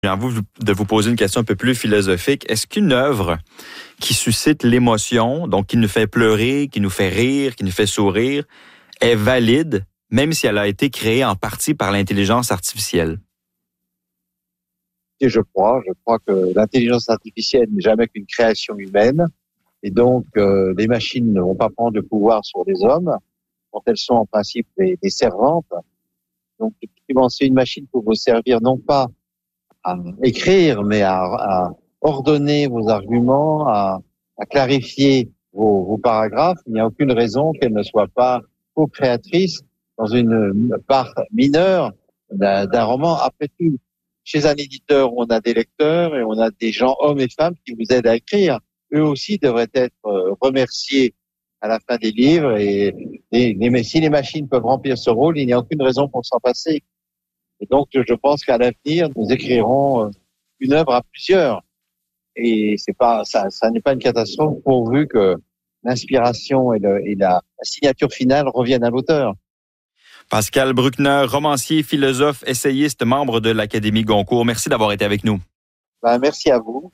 J'ai envie de vous poser une question un peu plus philosophique. Est-ce qu'une œuvre qui suscite l'émotion, donc qui nous fait pleurer, qui nous fait rire, qui nous fait sourire, est valide, même si elle a été créée en partie par l'intelligence artificielle? Et je crois que l'intelligence artificielle n'est jamais qu'une création humaine. Et donc, les machines ne vont pas prendre le pouvoir sur les hommes, quand elles sont en principe des servantes. Donc, effectivement, c'est une machine pour vous servir non pas à écrire, mais à ordonner vos arguments, à clarifier vos paragraphes. Il n'y a aucune raison qu'elle ne soit pas co-créatrice dans une part mineure d'un roman. Après tout, chez un éditeur, on a des lecteurs et on a des gens, hommes et femmes, qui vous aident à écrire. Eux aussi devraient être remerciés à la fin des livres. Mais si les machines peuvent remplir ce rôle, il n'y a aucune raison pour s'en passer. Et donc, je pense qu'à l'avenir, nous écrirons une œuvre à plusieurs. Et ça n'est pas une catastrophe pourvu que l'inspiration et la signature finale reviennent à l'auteur. Pascal Bruckner, romancier, philosophe, essayiste, membre de l'Académie Goncourt. Merci d'avoir été avec nous. Merci à vous.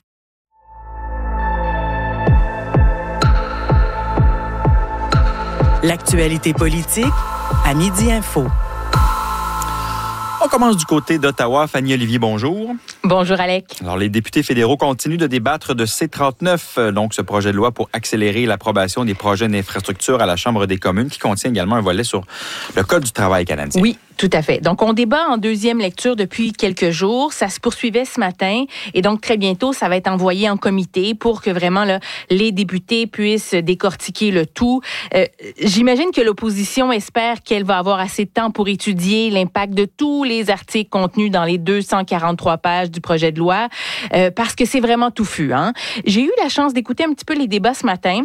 L'actualité politique à Midi Info. On commence du côté d'Ottawa. Fanny Olivier, bonjour. Bonjour, Alec. Alors, les députés fédéraux continuent de débattre de C-39, donc ce projet de loi pour accélérer l'approbation des projets d'infrastructure à la Chambre des communes, qui contient également un volet sur le Code du travail canadien. Oui, tout à fait. Donc, on débat en deuxième lecture depuis quelques jours. Ça se poursuivait ce matin. Et donc, très bientôt, ça va être envoyé en comité pour que vraiment là, les députés puissent décortiquer le tout. J'imagine que l'opposition espère qu'elle va avoir assez de temps pour étudier l'impact de tous les articles contenus dans les 243 pages du projet de loi, parce que c'est vraiment touffu. Hein? J'ai eu la chance d'écouter un petit peu les débats ce matin.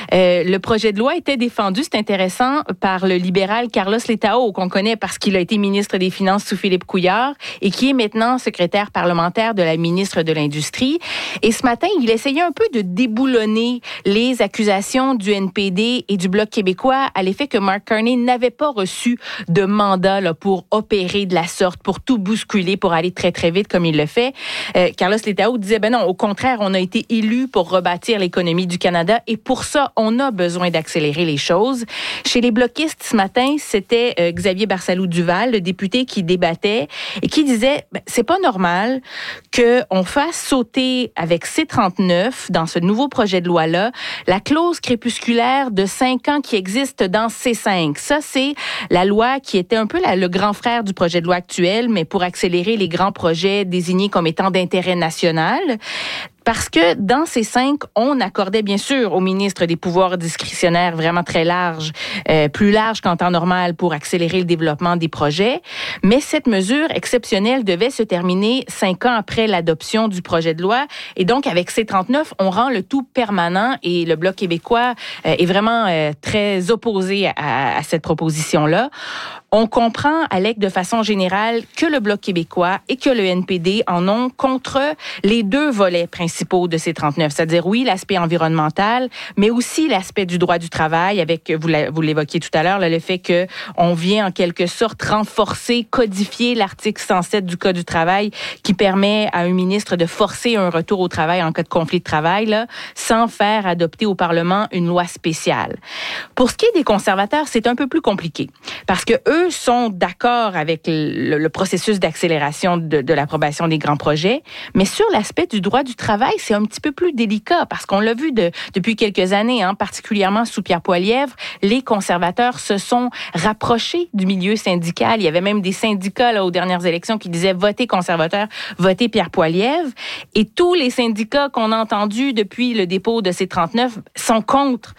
Le projet de loi était défendu, c'est intéressant, par le libéral Carlos Letao, qu'on connaît parce qu'il a été ministre des Finances sous Philippe Couillard et qui est maintenant secrétaire parlementaire de la ministre de l'Industrie. Et ce matin, il essayait un peu de déboulonner les accusations du NPD et du Bloc québécois à l'effet que Mark Carney n'avait pas reçu de mandat là, pour opérer de la sorte, pour tout bousculer, pour aller très, très vite comme il le fait. Carlos Letao disait, ben non, au contraire, on a été élus pour rebâtir l'économie du Canada et pour ça, on a besoin d'accélérer les choses. Chez les bloquistes, ce matin, c'était Xavier Barsalou-Duval, le député qui débattait et qui disait, ben, c'est pas normal qu'on fasse sauter avec C-39, dans ce nouveau projet de loi-là, la clause crépusculaire de 5 ans qui existe dans C5. Ça, c'est la loi qui était un peu le grand frère du projet de loi actuel, mais pour accélérer les grands projets désignés comme étant d'intérêt national. Parce que dans ces 5, on accordait bien sûr au ministre des pouvoirs discrétionnaires vraiment très larges, plus larges qu'en temps normal pour accélérer le développement des projets. Mais cette mesure exceptionnelle devait se terminer 5 ans après l'adoption du projet de loi. Et donc, avec C-39, on rend le tout permanent et le Bloc québécois est vraiment très opposé à cette proposition-là. On comprend, Alec, de façon générale, que le Bloc québécois et que le NPD en ont contre les deux volets principaux de C-39. C'est-à-dire, oui, l'aspect environnemental, mais aussi l'aspect du droit du travail, avec, vous l'évoquiez tout à l'heure, là, le fait qu'on vient en quelque sorte renforcer, codifier l'article 107 du Code du travail qui permet à un ministre de forcer un retour au travail en cas de conflit de travail, là, sans faire adopter au Parlement une loi spéciale. Pour ce qui est des conservateurs, c'est un peu plus compliqué. Parce que eux sont d'accord avec le processus d'accélération de l'approbation des grands projets, mais sur l'aspect du droit du travail, c'est un petit peu plus délicat parce qu'on l'a vu depuis quelques années, hein, particulièrement sous Pierre Poilievre, les conservateurs se sont rapprochés du milieu syndical. Il y avait même des syndicats là, aux dernières élections qui disaient « Votez conservateur, votez Pierre Poilievre ». Et tous les syndicats qu'on a entendus depuis le dépôt de C-39 sont contre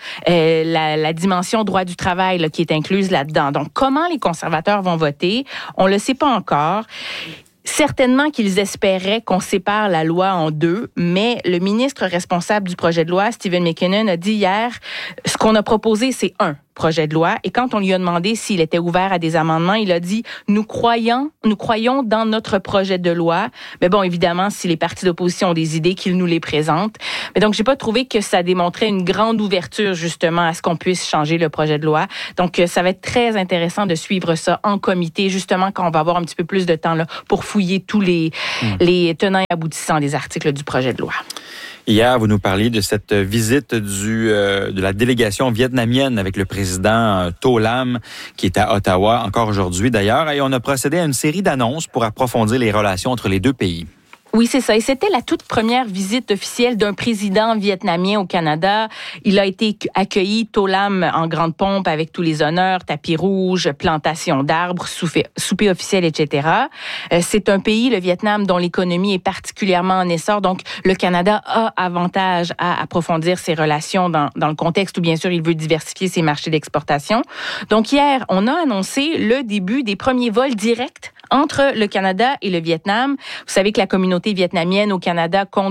la dimension droit du travail là, qui est incluse là-dedans. Donc, comment les conservateurs vont voter? On ne le sait pas encore. Certainement qu'ils espéraient qu'on sépare la loi en deux, mais le ministre responsable du projet de loi, Stephen McKinnon, a dit hier, ce qu'on a proposé, c'est projet de loi. Et quand on lui a demandé s'il était ouvert à des amendements, il a dit « Nous croyons dans notre projet de loi. » Mais bon, évidemment, si les partis d'opposition ont des idées, qu'ils nous les présentent. Mais donc, j'ai pas trouvé que ça démontrait une grande ouverture, justement, à ce qu'on puisse changer le projet de loi. Donc, ça va être très intéressant de suivre ça en comité, justement, quand on va avoir un petit peu plus de temps là, pour fouiller tous les tenants et aboutissants des articles du projet de loi. Hier, vous nous parliez de cette visite de la délégation vietnamienne avec le président To Lam qui est à Ottawa, encore aujourd'hui d'ailleurs, et on a procédé à une série d'annonces pour approfondir les relations entre les deux pays. Oui, c'est ça. Et c'était la toute première visite officielle d'un président vietnamien au Canada. Il a été accueilli, To Lam, en grande pompe avec tous les honneurs, tapis rouge, plantation d'arbres, souper officiel, etc. C'est un pays, le Vietnam, dont l'économie est particulièrement en essor. Donc, le Canada a avantage à approfondir ses relations dans le contexte où, bien sûr, il veut diversifier ses marchés d'exportation. Donc, hier, on a annoncé le début des premiers vols directs entre le Canada et le Vietnam. Vous savez que la communauté vietnamienne au Canada compte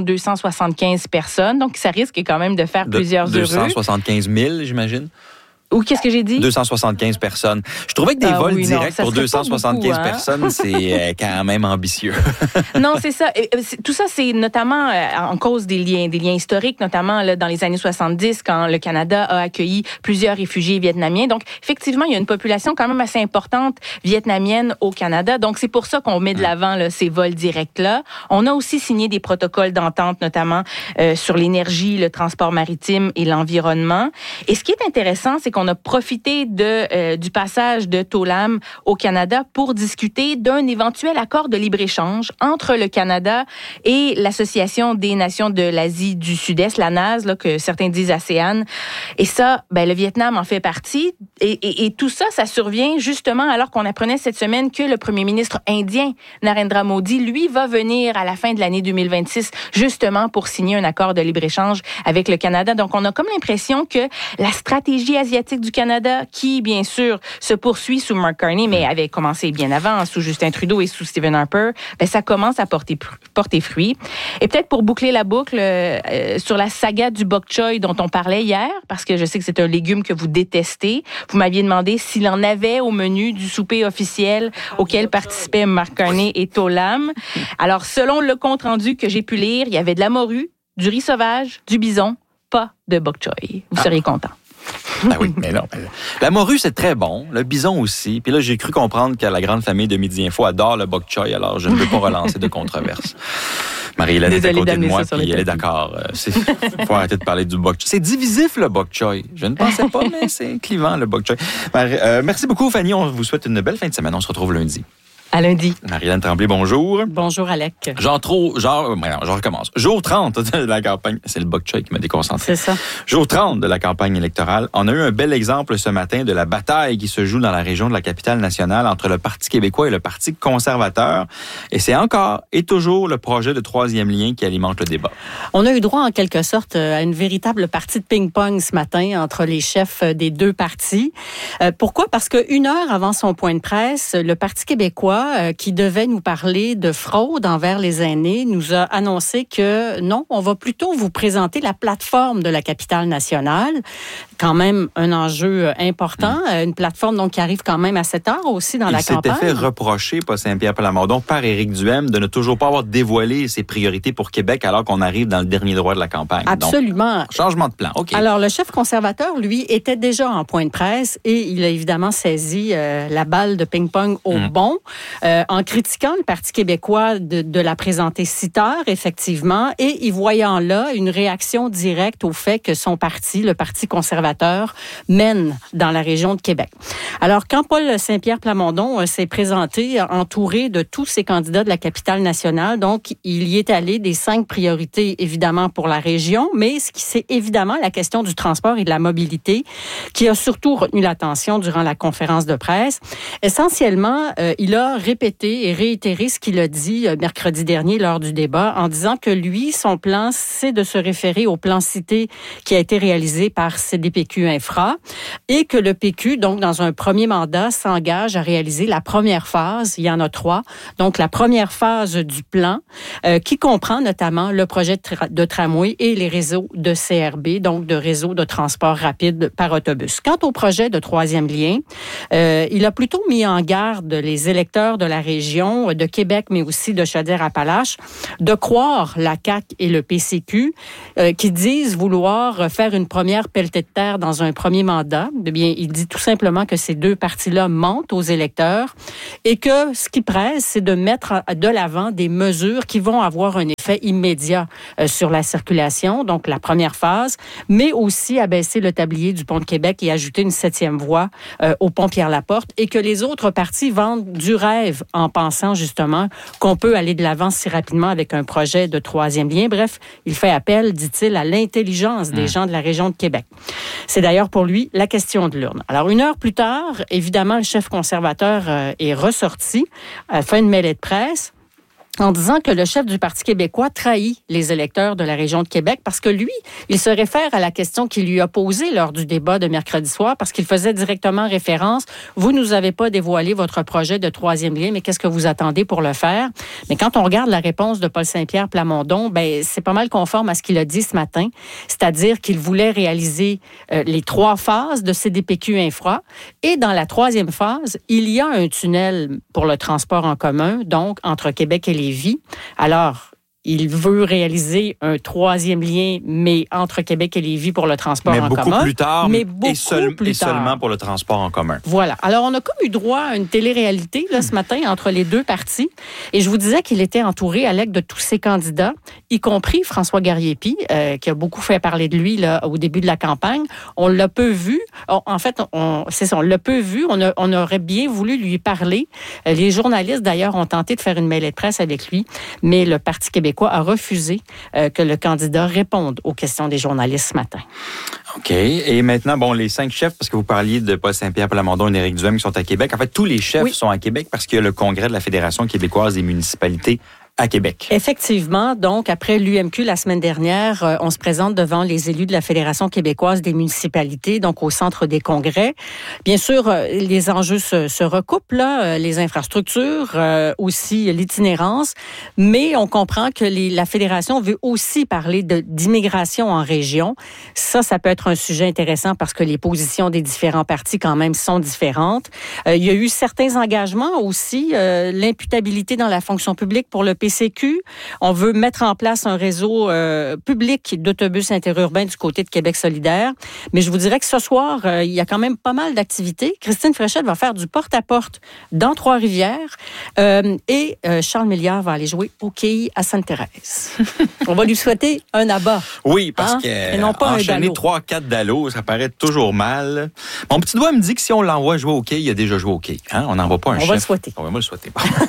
275 personnes, donc ça risque quand même de faire plusieurs heureux. 275 000, j'imagine? Ou qu'est-ce que j'ai dit? 275 personnes. Je trouvais que des vols directs pour 275 personnes, c'est quand même ambitieux. Non, c'est ça. Tout ça, c'est notamment en cause des liens historiques, notamment là, dans les années 70, quand le Canada a accueilli plusieurs réfugiés vietnamiens. Donc, effectivement, il y a une population quand même assez importante vietnamienne au Canada. Donc, c'est pour ça qu'on met de l'avant là, ces vols directs-là. On a aussi signé des protocoles d'entente, notamment sur l'énergie, le transport maritime et l'environnement. Et ce qui est intéressant, c'est qu'on a profité du passage de To Lam au Canada pour discuter d'un éventuel accord de libre-échange entre le Canada et l'Association des nations de l'Asie du Sud-Est, la NAS, là, que certains disent ASEAN. Et ça, le Vietnam en fait partie. Et tout ça, ça survient justement alors qu'on apprenait cette semaine que le premier ministre indien, Narendra Modi, lui, va venir à la fin de l'année 2026 justement pour signer un accord de libre-échange avec le Canada. Donc, on a comme l'impression que la stratégie asiatique du Canada, qui, bien sûr, se poursuit sous Mark Carney, mais avait commencé bien avant, sous Justin Trudeau et sous Stephen Harper, ça commence à porter fruit. Et peut-être pour boucler la boucle sur la saga du bok choy dont on parlait hier, parce que je sais que c'est un légume que vous détestez, vous m'aviez demandé s'il en avait au menu du souper officiel auquel participaient Mark Carney et To Lam. Alors, selon le compte-rendu que j'ai pu lire, il y avait de la morue, du riz sauvage, du bison, pas de bok choy. Vous seriez content. Ah oui, mais non. La morue, c'est très bon. Le bison aussi. Puis là, j'ai cru comprendre que la grande famille de Midi Info adore le bok choy, alors je ne veux pas relancer de controverse. Marie-Hélène est à côté de moi, puis elle est d'accord. Il faut arrêter de parler du bok choy. C'est divisif, le bok choy. Je ne pensais pas, mais c'est clivant, le bok choy. Merci beaucoup, Fanny. On vous souhaite une belle fin de semaine. On se retrouve lundi. À lundi. Marie-Hélène Tremblay, bonjour. Bonjour, Alec. Je recommence. Jour 30 de la campagne. C'est le bok choy qui m'a déconcentré. C'est ça. Jour 30 de la campagne électorale. On a eu un bel exemple ce matin de la bataille qui se joue dans la région de la capitale nationale entre le Parti québécois et le Parti conservateur. Et c'est encore et toujours le projet de troisième lien qui alimente le débat. On a eu droit, en quelque sorte, à une véritable partie de ping-pong ce matin entre les chefs des deux partis. Pourquoi? Parce qu'une heure avant son point de presse, le Parti québécois, qui devait nous parler de fraude envers les aînés, nous a annoncé que non, on va plutôt vous présenter la plateforme de la capitale nationale. Quand même un enjeu important, une plateforme donc qui arrive quand même à 7 heures aussi dans la campagne. Il s'était fait reprocher, pas Saint-Pierre Plamondon, par Éric Duhem de ne toujours pas avoir dévoilé ses priorités pour Québec alors qu'on arrive dans le dernier droit de la campagne. Absolument. Donc, changement de plan, OK. Alors, le chef conservateur, lui, était déjà en point de presse et il a évidemment saisi la balle de ping-pong au bon. En critiquant le Parti québécois de la présenter 6 heures, effectivement, et y voyant là une réaction directe au fait que son parti, le Parti conservateur, mène dans la région de Québec. Alors, quand Paul Saint-Pierre Plamondon s'est présenté entouré de tous ces candidats de la capitale nationale, donc il y est allé des 5 priorités, évidemment, pour la région, mais c'est évidemment la question du transport et de la mobilité qui a surtout retenu l'attention durant la conférence de presse. Essentiellement, il a a répété et réitéré ce qu'il a dit mercredi dernier lors du débat en disant que lui, son plan, c'est de se référer au plan cité qui a été réalisé par CDPQ Infra et que le PQ, donc dans un premier mandat, s'engage à réaliser la première phase, il y en a 3, donc la première phase du plan qui comprend notamment le projet de tramway et les réseaux de CRB, donc de réseaux de transport rapide par autobus. Quant au projet de troisième lien, il a plutôt mis en garde les électeurs de la région, de Québec, mais aussi de Chaudière-Appalaches, de croire la CAQ et le PCQ qui disent vouloir faire une première pelletée de terre dans un premier mandat. Eh bien, il dit tout simplement que ces deux partis-là mentent aux électeurs et que ce qui presse, c'est de mettre de l'avant des mesures qui vont avoir un effet immédiat sur la circulation, donc la première phase, mais aussi abaisser le tablier du pont de Québec et ajouter une 7e voie au pont Pierre-Laporte et que les autres partis vendent du rêve en pensant justement qu'on peut aller de l'avant si rapidement avec un projet de troisième lien. Bref, il fait appel, dit-il, à l'intelligence des gens de la région de Québec. C'est d'ailleurs pour lui la question de l'urne. Alors, 1 heure plus tard, évidemment, le chef conservateur est ressorti, fait une mêlée de presse en disant que le chef du Parti québécois trahit les électeurs de la région de Québec parce que lui, il se réfère à la question qu'il lui a posée lors du débat de mercredi soir parce qu'il faisait directement référence. Vous nous avez pas dévoilé votre projet de troisième lien, mais qu'est-ce que vous attendez pour le faire? Mais quand on regarde la réponse de Paul Saint-Pierre Plamondon, c'est pas mal conforme à ce qu'il a dit ce matin, c'est-à-dire qu'il voulait réaliser les 3 phases de CDPQ Infra et dans la 3e phase, il y a un tunnel pour le transport en commun, donc entre Québec et Lévis. Alors, il veut réaliser un 3e lien, mais entre Québec et Lévis pour le transport en commun. Mais beaucoup plus tard, et seulement pour le transport en commun. Voilà. Alors, on a comme eu droit à une télé-réalité là, ce matin entre les deux partis. Et je vous disais qu'il était entouré, Alec, de tous ses candidats, y compris François Garriépi, qui a beaucoup fait parler de lui là, au début de la campagne. On l'a peu vu. En fait, on l'a peu vu. On aurait bien voulu lui parler. Les journalistes, d'ailleurs, ont tenté de faire une mêlée de presse avec lui, mais le Parti québécois a refusé que le candidat réponde aux questions des journalistes ce matin. OK. Et maintenant, les 5 chefs, parce que vous parliez de Paul Saint-Pierre Plamondon et Éric Duhaime qui sont à Québec. En fait, tous les chefs sont à Québec parce qu'il y a le congrès de la Fédération québécoise des municipalités à Québec. Effectivement. Donc, après l'UMQ la semaine dernière, on se présente devant les élus de la Fédération québécoise des municipalités, donc au centre des congrès. Bien sûr, les enjeux se recoupent, là, les infrastructures, aussi l'itinérance, mais on comprend que la Fédération veut aussi parler d'immigration en région. Ça peut être un sujet intéressant parce que les positions des différents partis, quand même, sont différentes. Il y a eu certains engagements aussi, l'imputabilité dans la fonction publique pour le PCQ. On veut mettre en place un réseau public d'autobus interurbains du côté de Québec solidaire. Mais je vous dirais que ce soir, il y a quand même pas mal d'activités. Christine Fréchette va faire du porte-à-porte dans Trois-Rivières et Charles Milliard va aller jouer au quilles à Sainte-Thérèse. On va lui souhaiter un abat. Oui, parce que enchaîner 3-4 dallos, ça paraît toujours mal. Mon petit doigt me dit que si on l'envoie jouer au quilles, il a déjà joué au quilles. On n'envoie pas un chef. On va le souhaiter. On va le souhaiter.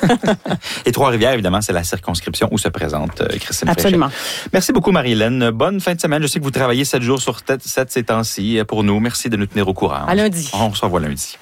Et Trois-Rivières, évidemment, c'est la circonscription où se présente Christine Absolument. Fréchette. Merci beaucoup, Marie-Hélène. Bonne fin de semaine. Je sais que vous travaillez 7 jours sur 7 ces temps-ci pour nous. Merci de nous tenir au courant. À lundi. On se revoit lundi.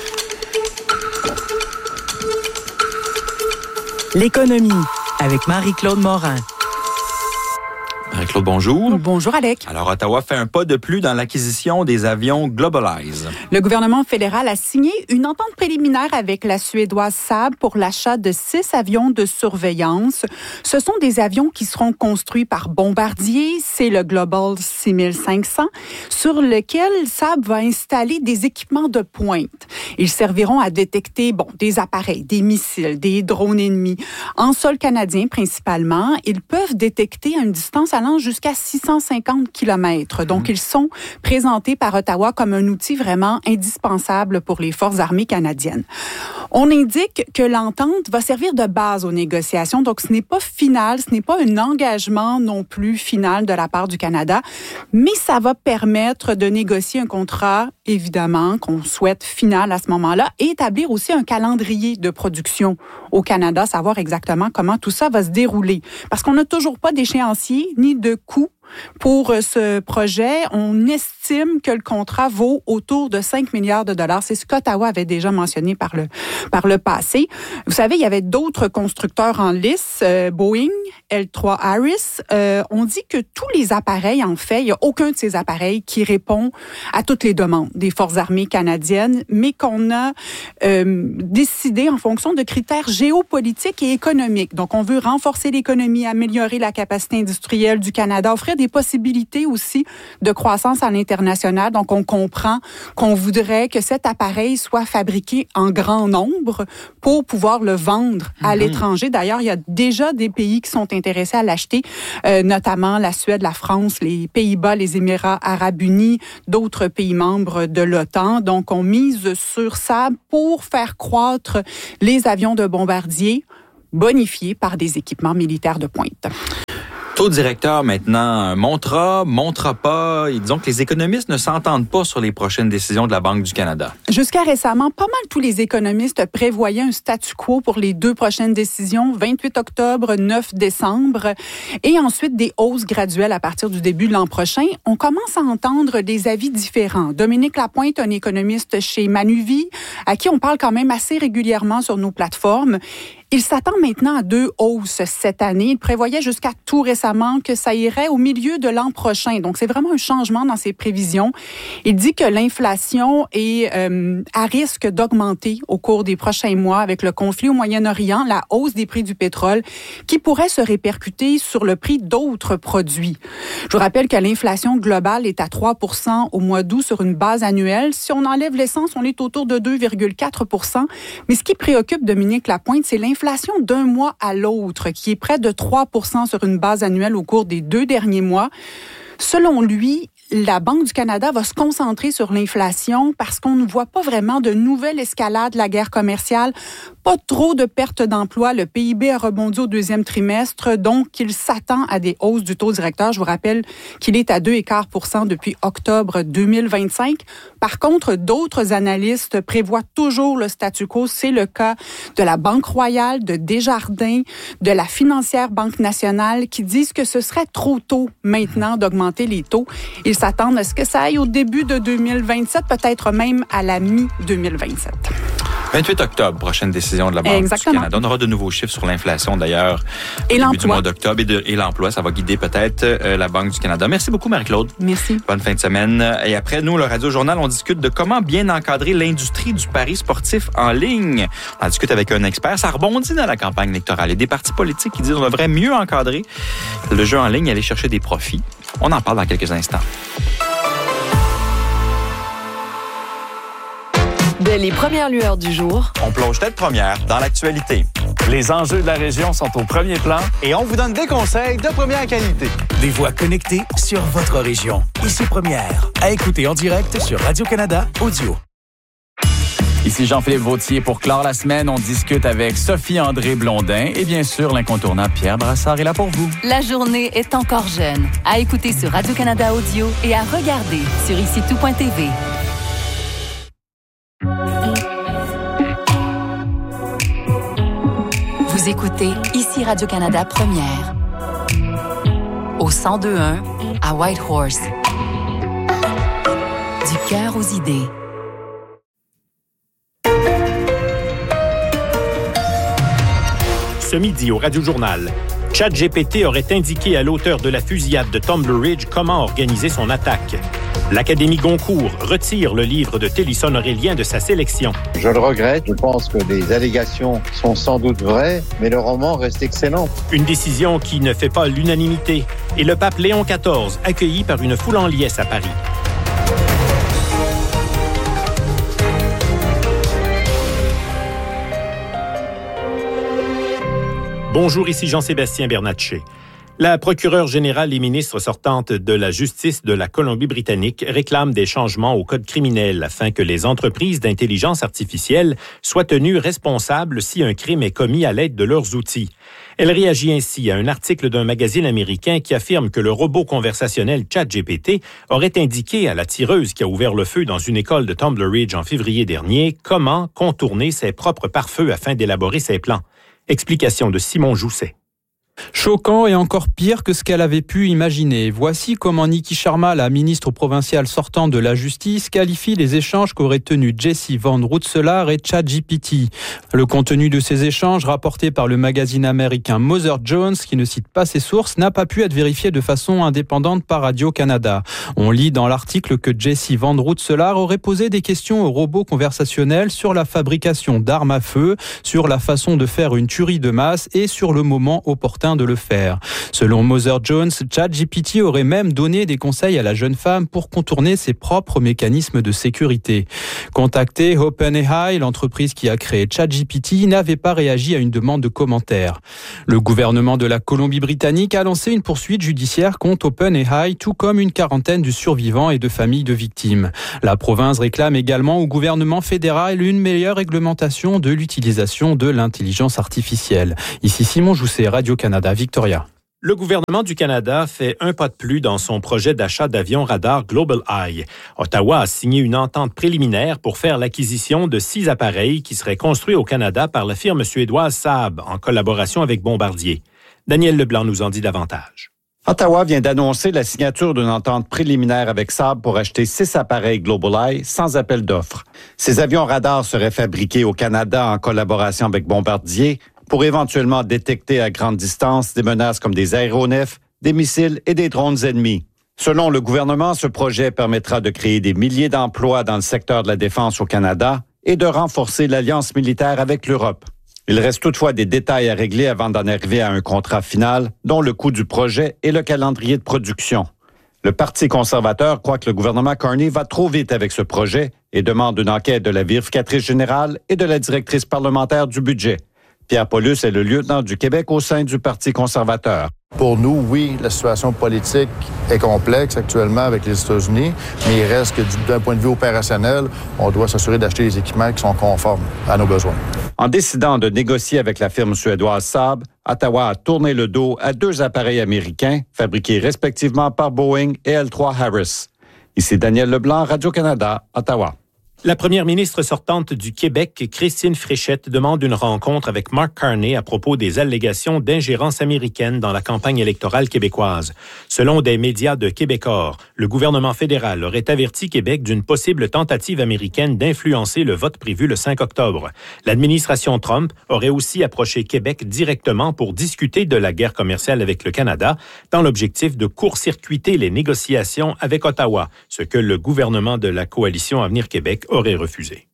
L'économie avec Marie-Claude Morin. Marie-Claude, bonjour. Bonjour, Alec. Alors, Ottawa fait un pas de plus dans l'acquisition des avions Globalize. Le gouvernement fédéral a signé une entente préliminaire avec la Suédoise Saab pour l'achat de 6 avions de surveillance. Ce sont des avions qui seront construits par Bombardier. C'est le Global 6500, sur lequel Saab va installer des équipements de pointe. Ils serviront à détecter des appareils, des missiles, des drones ennemis. En sol canadien, principalement, ils peuvent détecter à une distance allant jusqu'à 650 km. Donc, ils sont présentés par Ottawa comme un outil vraiment indispensable pour les forces armées canadiennes. On indique que l'entente va servir de base aux négociations. Donc, ce n'est pas final, ce n'est pas un engagement non plus final de la part du Canada, mais ça va permettre de négocier un contrat, évidemment, qu'on souhaite final à ce moment-là, et établir aussi un calendrier de production au Canada, savoir exactement comment tout ça va se dérouler. Parce qu'on n'a toujours pas d'échéancier ni de coût pour ce projet. On estime que le contrat vaut autour de 5 milliards de dollars. C'est ce qu'Ottawa avait déjà mentionné par le passé. Vous savez, il y avait d'autres constructeurs en lice, Boeing, L3 Harris. On dit que tous les appareils, en fait, il n'y a aucun de ces appareils qui répond à toutes les demandes des Forces armées canadiennes, mais qu'on a décidé en fonction de critères géopolitiques et économiques. Donc, on veut renforcer l'économie, améliorer la capacité industrielle du Canada, offrir des possibilités aussi de croissance à l'international. Donc, on comprend qu'on voudrait que cet appareil soit fabriqué en grand nombre pour pouvoir le vendre à l'étranger. D'ailleurs, il y a déjà des pays qui sont intéressés à l'acheter, notamment la Suède, la France, les Pays-Bas, les Émirats arabes unis, d'autres pays membres de l'OTAN. Donc, on mise sur ça pour faire croître les avions de bombardiers bonifiés par des équipements militaires de pointe. Taux directeur maintenant montera pas. Et disons que les économistes ne s'entendent pas sur les prochaines décisions de la Banque du Canada. Jusqu'à récemment, pas mal tous les économistes prévoyaient un statu quo pour les 2 prochaines décisions, 28 octobre, 9 décembre, et ensuite des hausses graduelles à partir du début de l'an prochain. On commence à entendre des avis différents. Dominique Lapointe, un économiste chez Manuvie, à qui on parle quand même assez régulièrement sur nos plateformes, il s'attend maintenant à 2 hausses cette année. Il prévoyait jusqu'à tout récemment que ça irait au milieu de l'an prochain. Donc, c'est vraiment un changement dans ses prévisions. Il dit que l'inflation est à risque d'augmenter au cours des prochains mois avec le conflit au Moyen-Orient, la hausse des prix du pétrole qui pourrait se répercuter sur le prix d'autres produits. Je vous rappelle que l'inflation globale est à 3% au mois d'août sur une base annuelle. Si on enlève l'essence, on est autour de 2,4%. Mais ce qui préoccupe Dominique Lapointe, c'est l'inflation d'un mois à l'autre, qui est près de 3% sur une base annuelle au cours des 2 derniers mois. Selon lui, la Banque du Canada va se concentrer sur l'inflation parce qu'on ne voit pas vraiment de nouvelle escalade de la guerre commerciale, pas trop de pertes d'emplois. Le PIB a rebondi au 2e trimestre, donc il s'attend à des hausses du taux directeur. Je vous rappelle qu'il est à 2,25% depuis octobre 2025. Par contre, d'autres analystes prévoient toujours le statu quo. C'est le cas de la Banque Royale, de Desjardins, de la financière Banque nationale qui disent que ce serait trop tôt maintenant d'augmenter les taux. Ils s'attendent à ce que ça aille au début de 2027, peut-être même à la mi-2027. 28 octobre, prochaine décision de la Banque du Canada. On aura de nouveaux chiffres sur l'inflation, d'ailleurs, au début du mois d'octobre et l'emploi. Ça va guider peut-être la Banque du Canada. Merci beaucoup, Marie-Claude. Merci. Bonne fin de semaine. Et après, nous, le Radio Journal, on discute de comment bien encadrer l'industrie du pari sportif en ligne. On en discute avec un expert. Ça rebondit dans la campagne électorale. Il y a des partis politiques qui disent qu'on devrait mieux encadrer le jeu en ligne et aller chercher des profits. On en parle dans quelques instants. Dès les premières lueurs du jour, on plonge tête première dans l'actualité. Les enjeux de la région sont au premier plan et on vous donne des conseils de première qualité. Des voix connectées sur votre région. Ici Première. À écouter en direct sur Radio-Canada Audio. Ici Jean-Philippe Vautier. Pour clore la semaine, on discute avec Sophie-André Blondin et bien sûr l'incontournable Pierre Brassard est là pour vous. La journée est encore jeune. À écouter sur Radio-Canada Audio et à regarder sur icitout.tv. Vous écoutez ici Radio-Canada Première. Au 102.1 à Whitehorse. Du cœur aux idées. Ce midi au Radio-Journal, ChatGPT aurait indiqué à l'auteur de la fusillade de Tumbler Ridge comment organiser son attaque. L'Académie Goncourt retire le livre de Télisson-Aurélien de sa sélection. Je le regrette. Je pense que les allégations sont sans doute vraies, mais le roman reste excellent. Une décision qui ne fait pas l'unanimité. Et le pape Léon XIV, accueilli par une foule en liesse à Paris. Bonjour, ici Jean-Sébastien Bernatchez. La procureure générale et ministre sortante de la Justice de la Colombie-Britannique réclame des changements au code criminel afin que les entreprises d'intelligence artificielle soient tenues responsables si un crime est commis à l'aide de leurs outils. Elle réagit ainsi à un article d'un magazine américain qui affirme que le robot conversationnel ChatGPT aurait indiqué à la tireuse qui a ouvert le feu dans une école de Tumbler Ridge en février dernier comment contourner ses propres pare-feux afin d'élaborer ses plans. Explication de Simon Jousset. Choquant et encore pire que ce qu'elle avait pu imaginer. Voici comment Niki Sharma, la ministre provinciale sortante de la Justice, qualifie les échanges qu'auraient tenus Jessie Van Rootselaar et ChatGPT. Le contenu de ces échanges, rapporté par le magazine américain Mother Jones, qui ne cite pas ses sources, n'a pas pu être vérifié de façon indépendante par Radio-Canada. On lit dans l'article que Jessie Van Rootselaar aurait posé des questions aux robots conversationnels sur la fabrication d'armes à feu, sur la façon de faire une tuerie de masse et sur le moment opportun de le faire. Selon Mother Jones, ChatGPT aurait même donné des conseils à la jeune femme pour contourner ses propres mécanismes de sécurité. Contacté, OpenAI, l'entreprise qui a créé ChatGPT, n'avait pas réagi à une demande de commentaire. Le gouvernement de la Colombie-Britannique a lancé une poursuite judiciaire contre OpenAI, tout comme une quarantaine de survivants et de familles de victimes. La province réclame également au gouvernement fédéral une meilleure réglementation de l'utilisation de l'intelligence artificielle. Ici Simon Jousset, Radio-Canada, Victoria. Le gouvernement du Canada fait un pas de plus dans son projet d'achat d'avions radar Global Eye. Ottawa a signé une entente préliminaire pour faire l'acquisition de 6 appareils qui seraient construits au Canada par la firme suédoise Saab en collaboration avec Bombardier. Daniel Leblanc nous en dit davantage. Ottawa vient d'annoncer la signature d'une entente préliminaire avec Saab pour acheter 6 appareils Global Eye sans appel d'offres. Ces avions radars seraient fabriqués au Canada en collaboration avec Bombardier pour éventuellement détecter à grande distance des menaces comme des aéronefs, des missiles et des drones ennemis. Selon le gouvernement, ce projet permettra de créer des milliers d'emplois dans le secteur de la défense au Canada et de renforcer l'alliance militaire avec l'Europe. Il reste toutefois des détails à régler avant d'en arriver à un contrat final, dont le coût du projet et le calendrier de production. Le Parti conservateur croit que le gouvernement Carney va trop vite avec ce projet et demande une enquête de la vérificatrice générale et de la directrice parlementaire du budget. Pierre Paulus est le lieutenant du Québec au sein du Parti conservateur. Pour nous, oui, la situation politique est complexe actuellement avec les États-Unis, mais il reste que d'un point de vue opérationnel, on doit s'assurer d'acheter des équipements qui sont conformes à nos besoins. En décidant de négocier avec la firme suédoise Saab, Ottawa a tourné le dos à 2 appareils américains fabriqués respectivement par Boeing et L3 Harris. Ici Daniel Leblanc, Radio-Canada, Ottawa. La première ministre sortante du Québec, Christine Fréchette, demande une rencontre avec Mark Carney à propos des allégations d'ingérence américaine dans la campagne électorale québécoise. Selon des médias de Québecor, le gouvernement fédéral aurait averti Québec d'une possible tentative américaine d'influencer le vote prévu le 5 octobre. L'administration Trump aurait aussi approché Québec directement pour discuter de la guerre commerciale avec le Canada, dans l'objectif de court-circuiter les négociations avec Ottawa, ce que le gouvernement de la coalition Avenir Québec aurait refusé.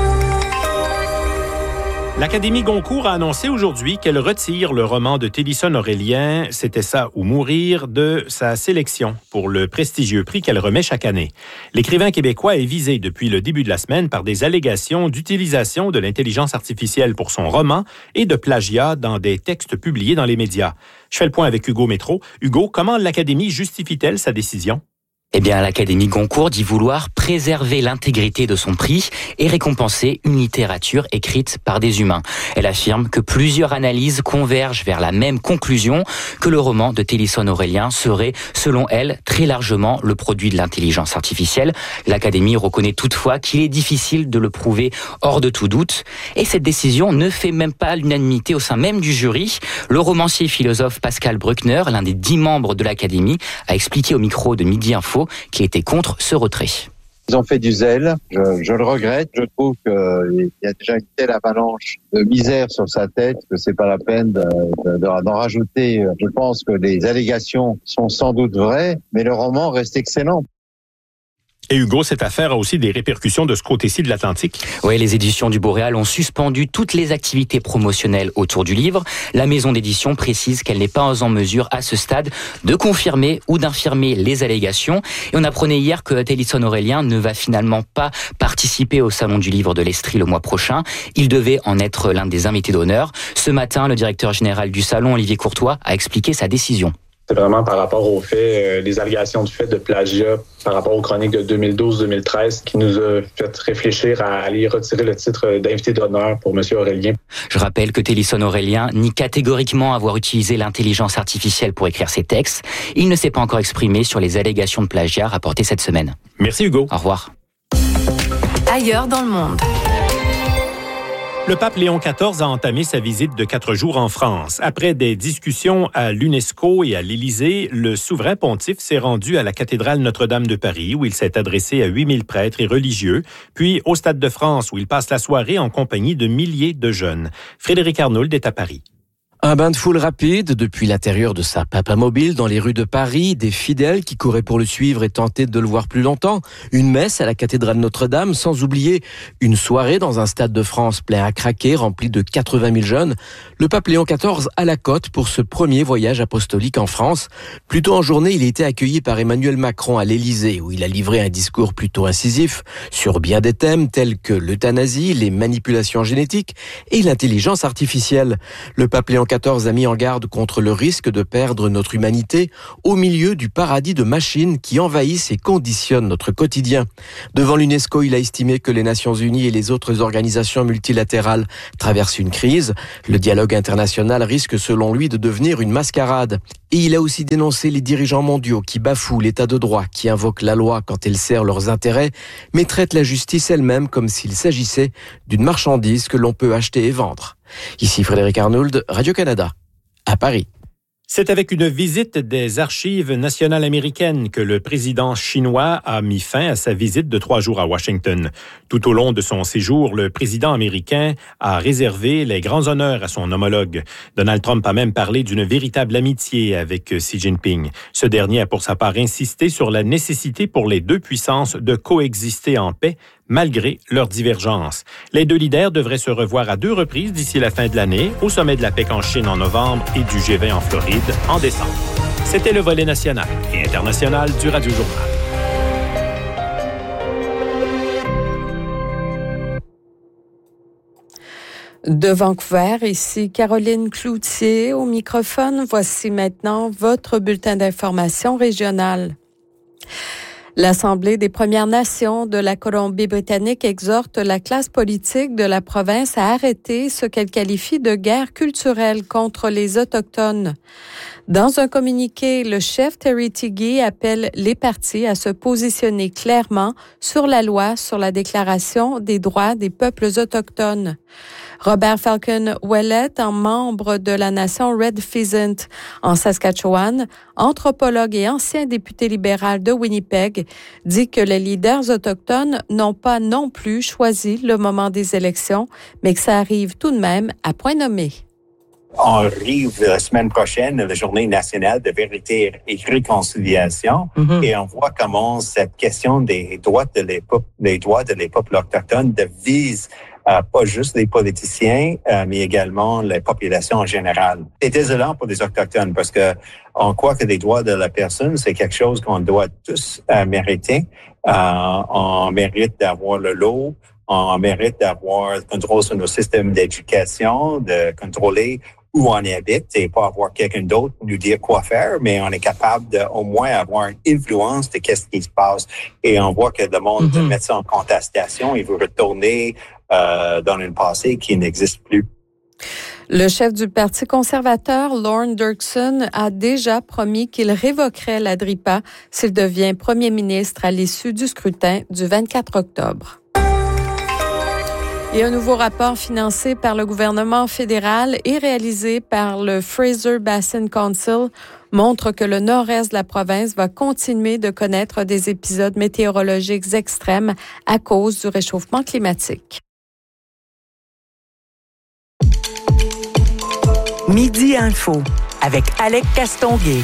L'Académie Goncourt a annoncé aujourd'hui qu'elle retire le roman de Télisson Aurélien, C'était ça ou mourir, de sa sélection pour le prestigieux prix qu'elle remet chaque année. L'écrivain québécois est visé depuis le début de la semaine par des allégations d'utilisation de l'intelligence artificielle pour son roman et de plagiat dans des textes publiés dans les médias. Je fais le point avec Hugo Métro. Hugo, comment l'Académie justifie-t-elle sa décision? Eh bien, l'Académie Goncourt dit vouloir préserver l'intégrité de son prix et récompenser une littérature écrite par des humains. Elle affirme que plusieurs analyses convergent vers la même conclusion, que le roman de Télisson Aurélien serait, selon elle, très largement le produit de l'intelligence artificielle. L'Académie reconnaît toutefois qu'il est difficile de le prouver hors de tout doute. Et cette décision ne fait même pas l'unanimité au sein même du jury. Le romancier philosophe Pascal Bruckner, l'un des 10 membres de l'Académie, a expliqué au micro de Midi Info qui était contre ce retrait. Ils ont fait du zèle, je le regrette. Je trouve qu'il y a déjà une telle avalanche de misère sur sa tête que c'est pas la peine d'en rajouter. Je pense que les allégations sont sans doute vraies, mais le roman reste excellent. Et Hugo, cette affaire a aussi des répercussions de ce côté-ci de l'Atlantique. Oui, les éditions du Boréal ont suspendu toutes les activités promotionnelles autour du livre. La maison d'édition précise qu'elle n'est pas en mesure à ce stade de confirmer ou d'infirmer les allégations. Et on apprenait hier que Télisson Aurélien ne va finalement pas participer au Salon du Livre de l'Estrie le mois prochain. Il devait en être l'un des invités d'honneur. Ce matin, le directeur général du Salon, Olivier Courtois, a expliqué sa décision. C'est vraiment par rapport au fait, les allégations du fait de plagiat par rapport aux chroniques de 2012-2013 qui nous a fait réfléchir à aller retirer le titre d'invité d'honneur pour M. Aurélien. Je rappelle que Télisson Aurélien nie catégoriquement avoir utilisé l'intelligence artificielle pour écrire ses textes. Il ne s'est pas encore exprimé sur les allégations de plagiat rapportées cette semaine. Merci Hugo. Au revoir. Ailleurs dans le monde. Le pape Léon XIV a entamé sa visite de 4 jours en France. Après des discussions à l'UNESCO et à l'Élysée, le souverain pontife s'est rendu à la cathédrale Notre-Dame de Paris, où il s'est adressé à 8000 prêtres et religieux, puis au Stade de France, où il passe la soirée en compagnie de milliers de jeunes. Frédéric Arnould est à Paris. Un bain de foule rapide depuis l'intérieur de sa papamobile dans les rues de Paris, des fidèles qui couraient pour le suivre et tentaient de le voir plus longtemps, une messe à la cathédrale Notre-Dame, sans oublier une soirée dans un stade de France plein à craquer, rempli de 80 000 jeunes. Le pape Léon XIV à la côte pour ce premier voyage apostolique en France. Plus tôt en journée, il a été accueilli par Emmanuel Macron à l'Élysée, où il a livré un discours plutôt incisif sur bien des thèmes tels que l'euthanasie, les manipulations génétiques et l'intelligence artificielle. Le pape Léon XIV a mis en garde contre le risque de perdre notre humanité au milieu du paradis de machines qui envahissent et conditionnent notre quotidien. Devant l'UNESCO, il a estimé que les Nations Unies et les autres organisations multilatérales traversent une crise. Le dialogue international risque, selon lui, de devenir une mascarade. Et il a aussi dénoncé les dirigeants mondiaux qui bafouent l'état de droit, qui invoquent la loi quand elle sert leurs intérêts, mais traitent la justice elle-même comme s'il s'agissait d'une marchandise que l'on peut acheter et vendre. Ici Frédéric Arnould, Radio-Canada, à Paris. C'est avec une visite des archives nationales américaines que le président chinois a mis fin à sa visite de 3 jours à Washington. Tout au long de son séjour, le président américain a réservé les grands honneurs à son homologue. Donald Trump a même parlé d'une véritable amitié avec Xi Jinping. Ce dernier a pour sa part insisté sur la nécessité pour les deux puissances de coexister en paix, malgré leurs divergences. Les deux leaders devraient se revoir à 2 reprises d'ici la fin de l'année, au sommet de la PEC en Chine en novembre et du G20 en Floride en décembre. C'était le volet national et international du Radio Journal. De Vancouver, ici Caroline Cloutier au microphone. Voici maintenant votre bulletin d'information régionale. L'Assemblée des Premières Nations de la Colombie-Britannique exhorte la classe politique de la province à arrêter ce qu'elle qualifie de guerre culturelle contre les Autochtones. Dans un communiqué, le chef Terry Tiggy appelle les partis à se positionner clairement sur la loi sur la Déclaration des droits des peuples autochtones. Robert Falcon Ouellet, un membre de la nation Red Pheasant en Saskatchewan, anthropologue et ancien député libéral de Winnipeg, dit que les leaders autochtones n'ont pas non plus choisi le moment des élections, mais que ça arrive tout de même à point nommé. On arrive la semaine prochaine, la Journée nationale de vérité et réconciliation, et on voit comment cette question des droits de les peuples autochtones divise pas juste les politiciens, mais également les populations en général. C'est désolant pour les Autochtones parce que on croit que les droits de la personne, c'est quelque chose qu'on doit tous mériter. On mérite d'avoir le lot, on mérite d'avoir le contrôle sur nos systèmes d'éducation, de contrôler où on habite et pas avoir quelqu'un d'autre nous dire quoi faire, mais on est capable de au moins avoir une influence de qu'est-ce qui se passe. Et on voit que le monde met ça en contestation, il veut retourner dans un passé qui n'existe plus. Le chef du Parti conservateur, Lorne Dirksen, a déjà promis qu'il révoquerait la DRIPA s'il devient premier ministre à l'issue du scrutin du 24 octobre. Et un nouveau rapport financé par le gouvernement fédéral et réalisé par le Fraser Basin Council montre que le nord-est de la province va continuer de connaître des épisodes météorologiques extrêmes à cause du réchauffement climatique. Midi Info avec Alec Castonguay.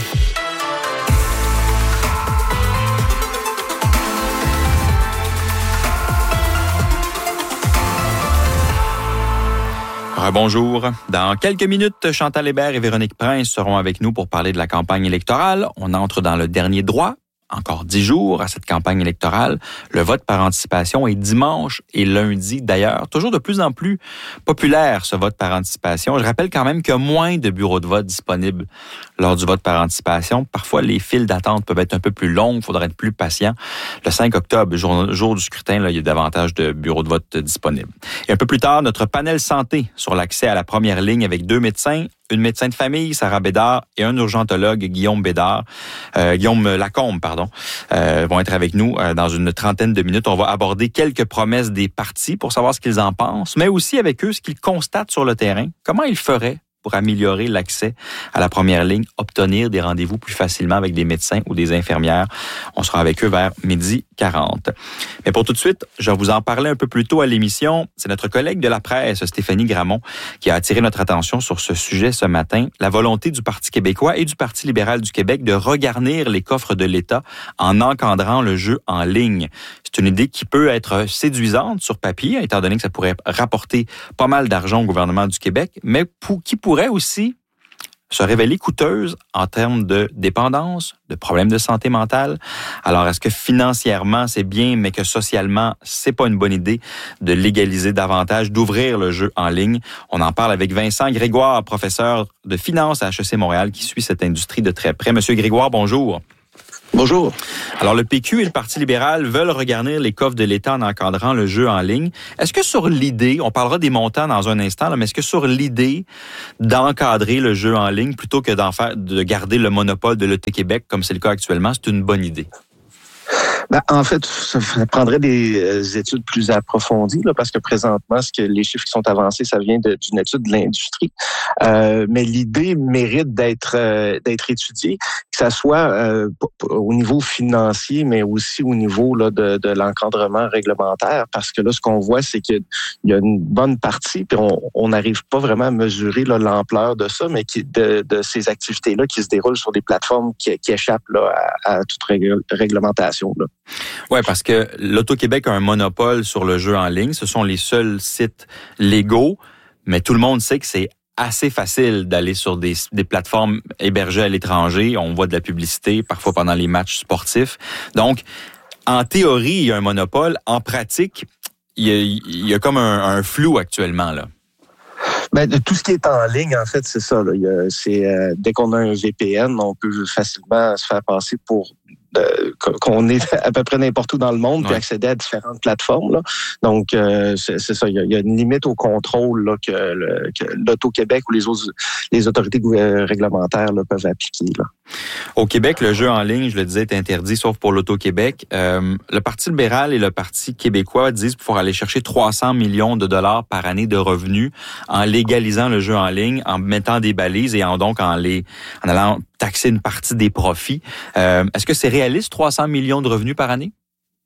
Bonjour. Dans quelques minutes, Chantal Hébert et Véronique Prince seront avec nous pour parler de la campagne électorale. On entre dans le dernier droit. Encore 10 jours à cette campagne électorale. Le vote par anticipation est dimanche et lundi. D'ailleurs, toujours de plus en plus populaire, ce vote par anticipation. Je rappelle quand même qu'il y a moins de bureaux de vote disponibles lors du vote par anticipation. Parfois, les files d'attente peuvent être un peu plus longues. Il faudrait être plus patient. Le 5 octobre, jour du scrutin, là, il y a davantage de bureaux de vote disponibles. Et un peu plus tard, notre panel santé sur l'accès à la première ligne avec 2 médecins une médecin de famille, Sarah Bédard, et un urgentologue, Guillaume Lacombe, vont être avec nous dans une trentaine de minutes. On va aborder quelques promesses des partis pour savoir ce qu'ils en pensent, mais aussi avec eux ce qu'ils constatent sur le terrain. Comment ils feraient pour améliorer l'accès à la première ligne, obtenir des rendez-vous plus facilement avec des médecins ou des infirmières. On sera avec eux vers 12h40. Mais pour tout de suite, je vais vous en parler un peu plus tôt à l'émission. C'est notre collègue de la presse, Stéphanie Gramont, qui a attiré notre attention sur ce sujet ce matin. La volonté du Parti québécois et du Parti libéral du Québec de regarnir les coffres de l'État en encadrant le jeu en ligne. C'est une idée qui peut être séduisante sur papier, étant donné que ça pourrait rapporter pas mal d'argent au gouvernement du Québec, mais qui pourrait aussi se révéler coûteuse en termes de dépendance, de problèmes de santé mentale. Alors, est-ce que financièrement, c'est bien, mais que socialement, c'est pas une bonne idée de légaliser davantage, d'ouvrir le jeu en ligne? On en parle avec Vincent Grégoire, professeur de finance à HEC Montréal, qui suit cette industrie de très près. Monsieur Grégoire, bonjour. Bonjour. Alors, le PQ et le Parti libéral veulent regarnir les coffres de l'État en encadrant le jeu en ligne. Est-ce que sur l'idée, on parlera des montants dans un instant, là, mais est-ce que sur l'idée d'encadrer le jeu en ligne plutôt que de garder le monopole de l'Auto-Québec, comme c'est le cas actuellement, c'est une bonne idée? En fait, ça prendrait des études plus approfondies, là, parce que présentement, les chiffres qui sont avancés, ça vient d'une étude de l'industrie. Mais l'idée mérite d'être étudiée, que ça soit au niveau financier, mais aussi au niveau là, de l'encadrement réglementaire, parce que là, ce qu'on voit, c'est qu'il y a une bonne partie, puis on n'arrive pas vraiment à mesurer là, l'ampleur de ça, mais de ces activités-là qui se déroulent sur des plateformes qui échappent là, à toute réglementation. Là. Oui, parce que l'Auto-Québec a un monopole sur le jeu en ligne. Ce sont les seuls sites légaux, mais tout le monde sait que c'est assez facile d'aller sur des plateformes hébergées à l'étranger. On voit de la publicité, parfois pendant les matchs sportifs. Donc, en théorie, il y a un monopole. En pratique, il y a comme un flou actuellement, là. Tout ce qui est en ligne, en fait, c'est ça. Là. Dès qu'on a un VPN, on peut facilement se faire passer pour qu'on est à peu près n'importe où dans le monde, puis accéder à différentes plateformes. Là. Donc, c'est ça. Il y a une limite au contrôle là, que l'Auto-Québec ou les autorités réglementaires là, peuvent appliquer. Là. Au Québec, le jeu en ligne, je le disais, est interdit, sauf pour l'Auto-Québec. Le Parti libéral et le Parti québécois disent pouvoir aller chercher 300 millions de dollars par année de revenus en légalisant le jeu en ligne, en mettant des balises et en allant taxer une partie des profits. Est-ce que c'est réaliste, 300 millions de revenus par année?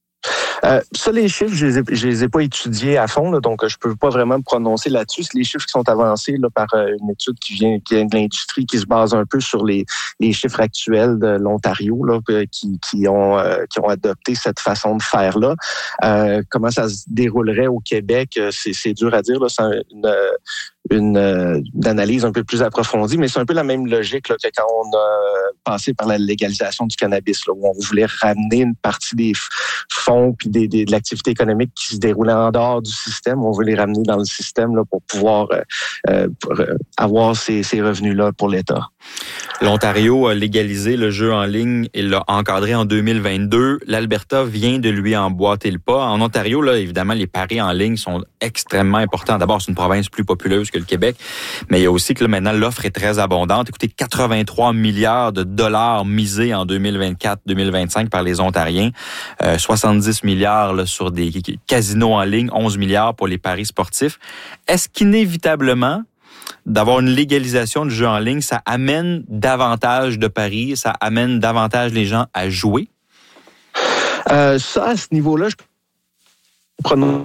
Ça, les chiffres, je les ai pas étudiés à fond, là, donc je peux pas vraiment me prononcer là-dessus. C'est les chiffres qui sont avancés là, par une étude qui vient de l'industrie, qui se base un peu sur les chiffres actuels de l'Ontario, là, qui ont adopté cette façon de faire là. Comment ça se déroulerait au Québec, c'est dur à dire. Là, c'est une analyse un peu plus approfondie, mais c'est un peu la même logique là, que quand on a passé par la légalisation du cannabis, là, où on voulait ramener une partie des fonds puis de l'activité économique qui se déroulait en dehors du système. On veut les ramener dans le système là, pour pouvoir avoir ces revenus-là pour l'État. L'Ontario a légalisé le jeu en ligne et l'a encadré en 2022. L'Alberta vient de lui emboîter le pas. En Ontario, là, évidemment, les paris en ligne sont extrêmement importants. D'abord, c'est une province plus populeuse que le Québec, mais il y a aussi que là, maintenant, l'offre est très abondante. Écoutez, 83 milliards de dollars misés en 2024-2025 par les Ontariens, 70 milliards là, sur des casinos en ligne, 11 milliards pour les paris sportifs. Est-ce qu'inévitablement, d'avoir une légalisation du jeu en ligne, ça amène davantage de paris, ça amène davantage les gens à jouer? Ça, à ce niveau-là, je prononce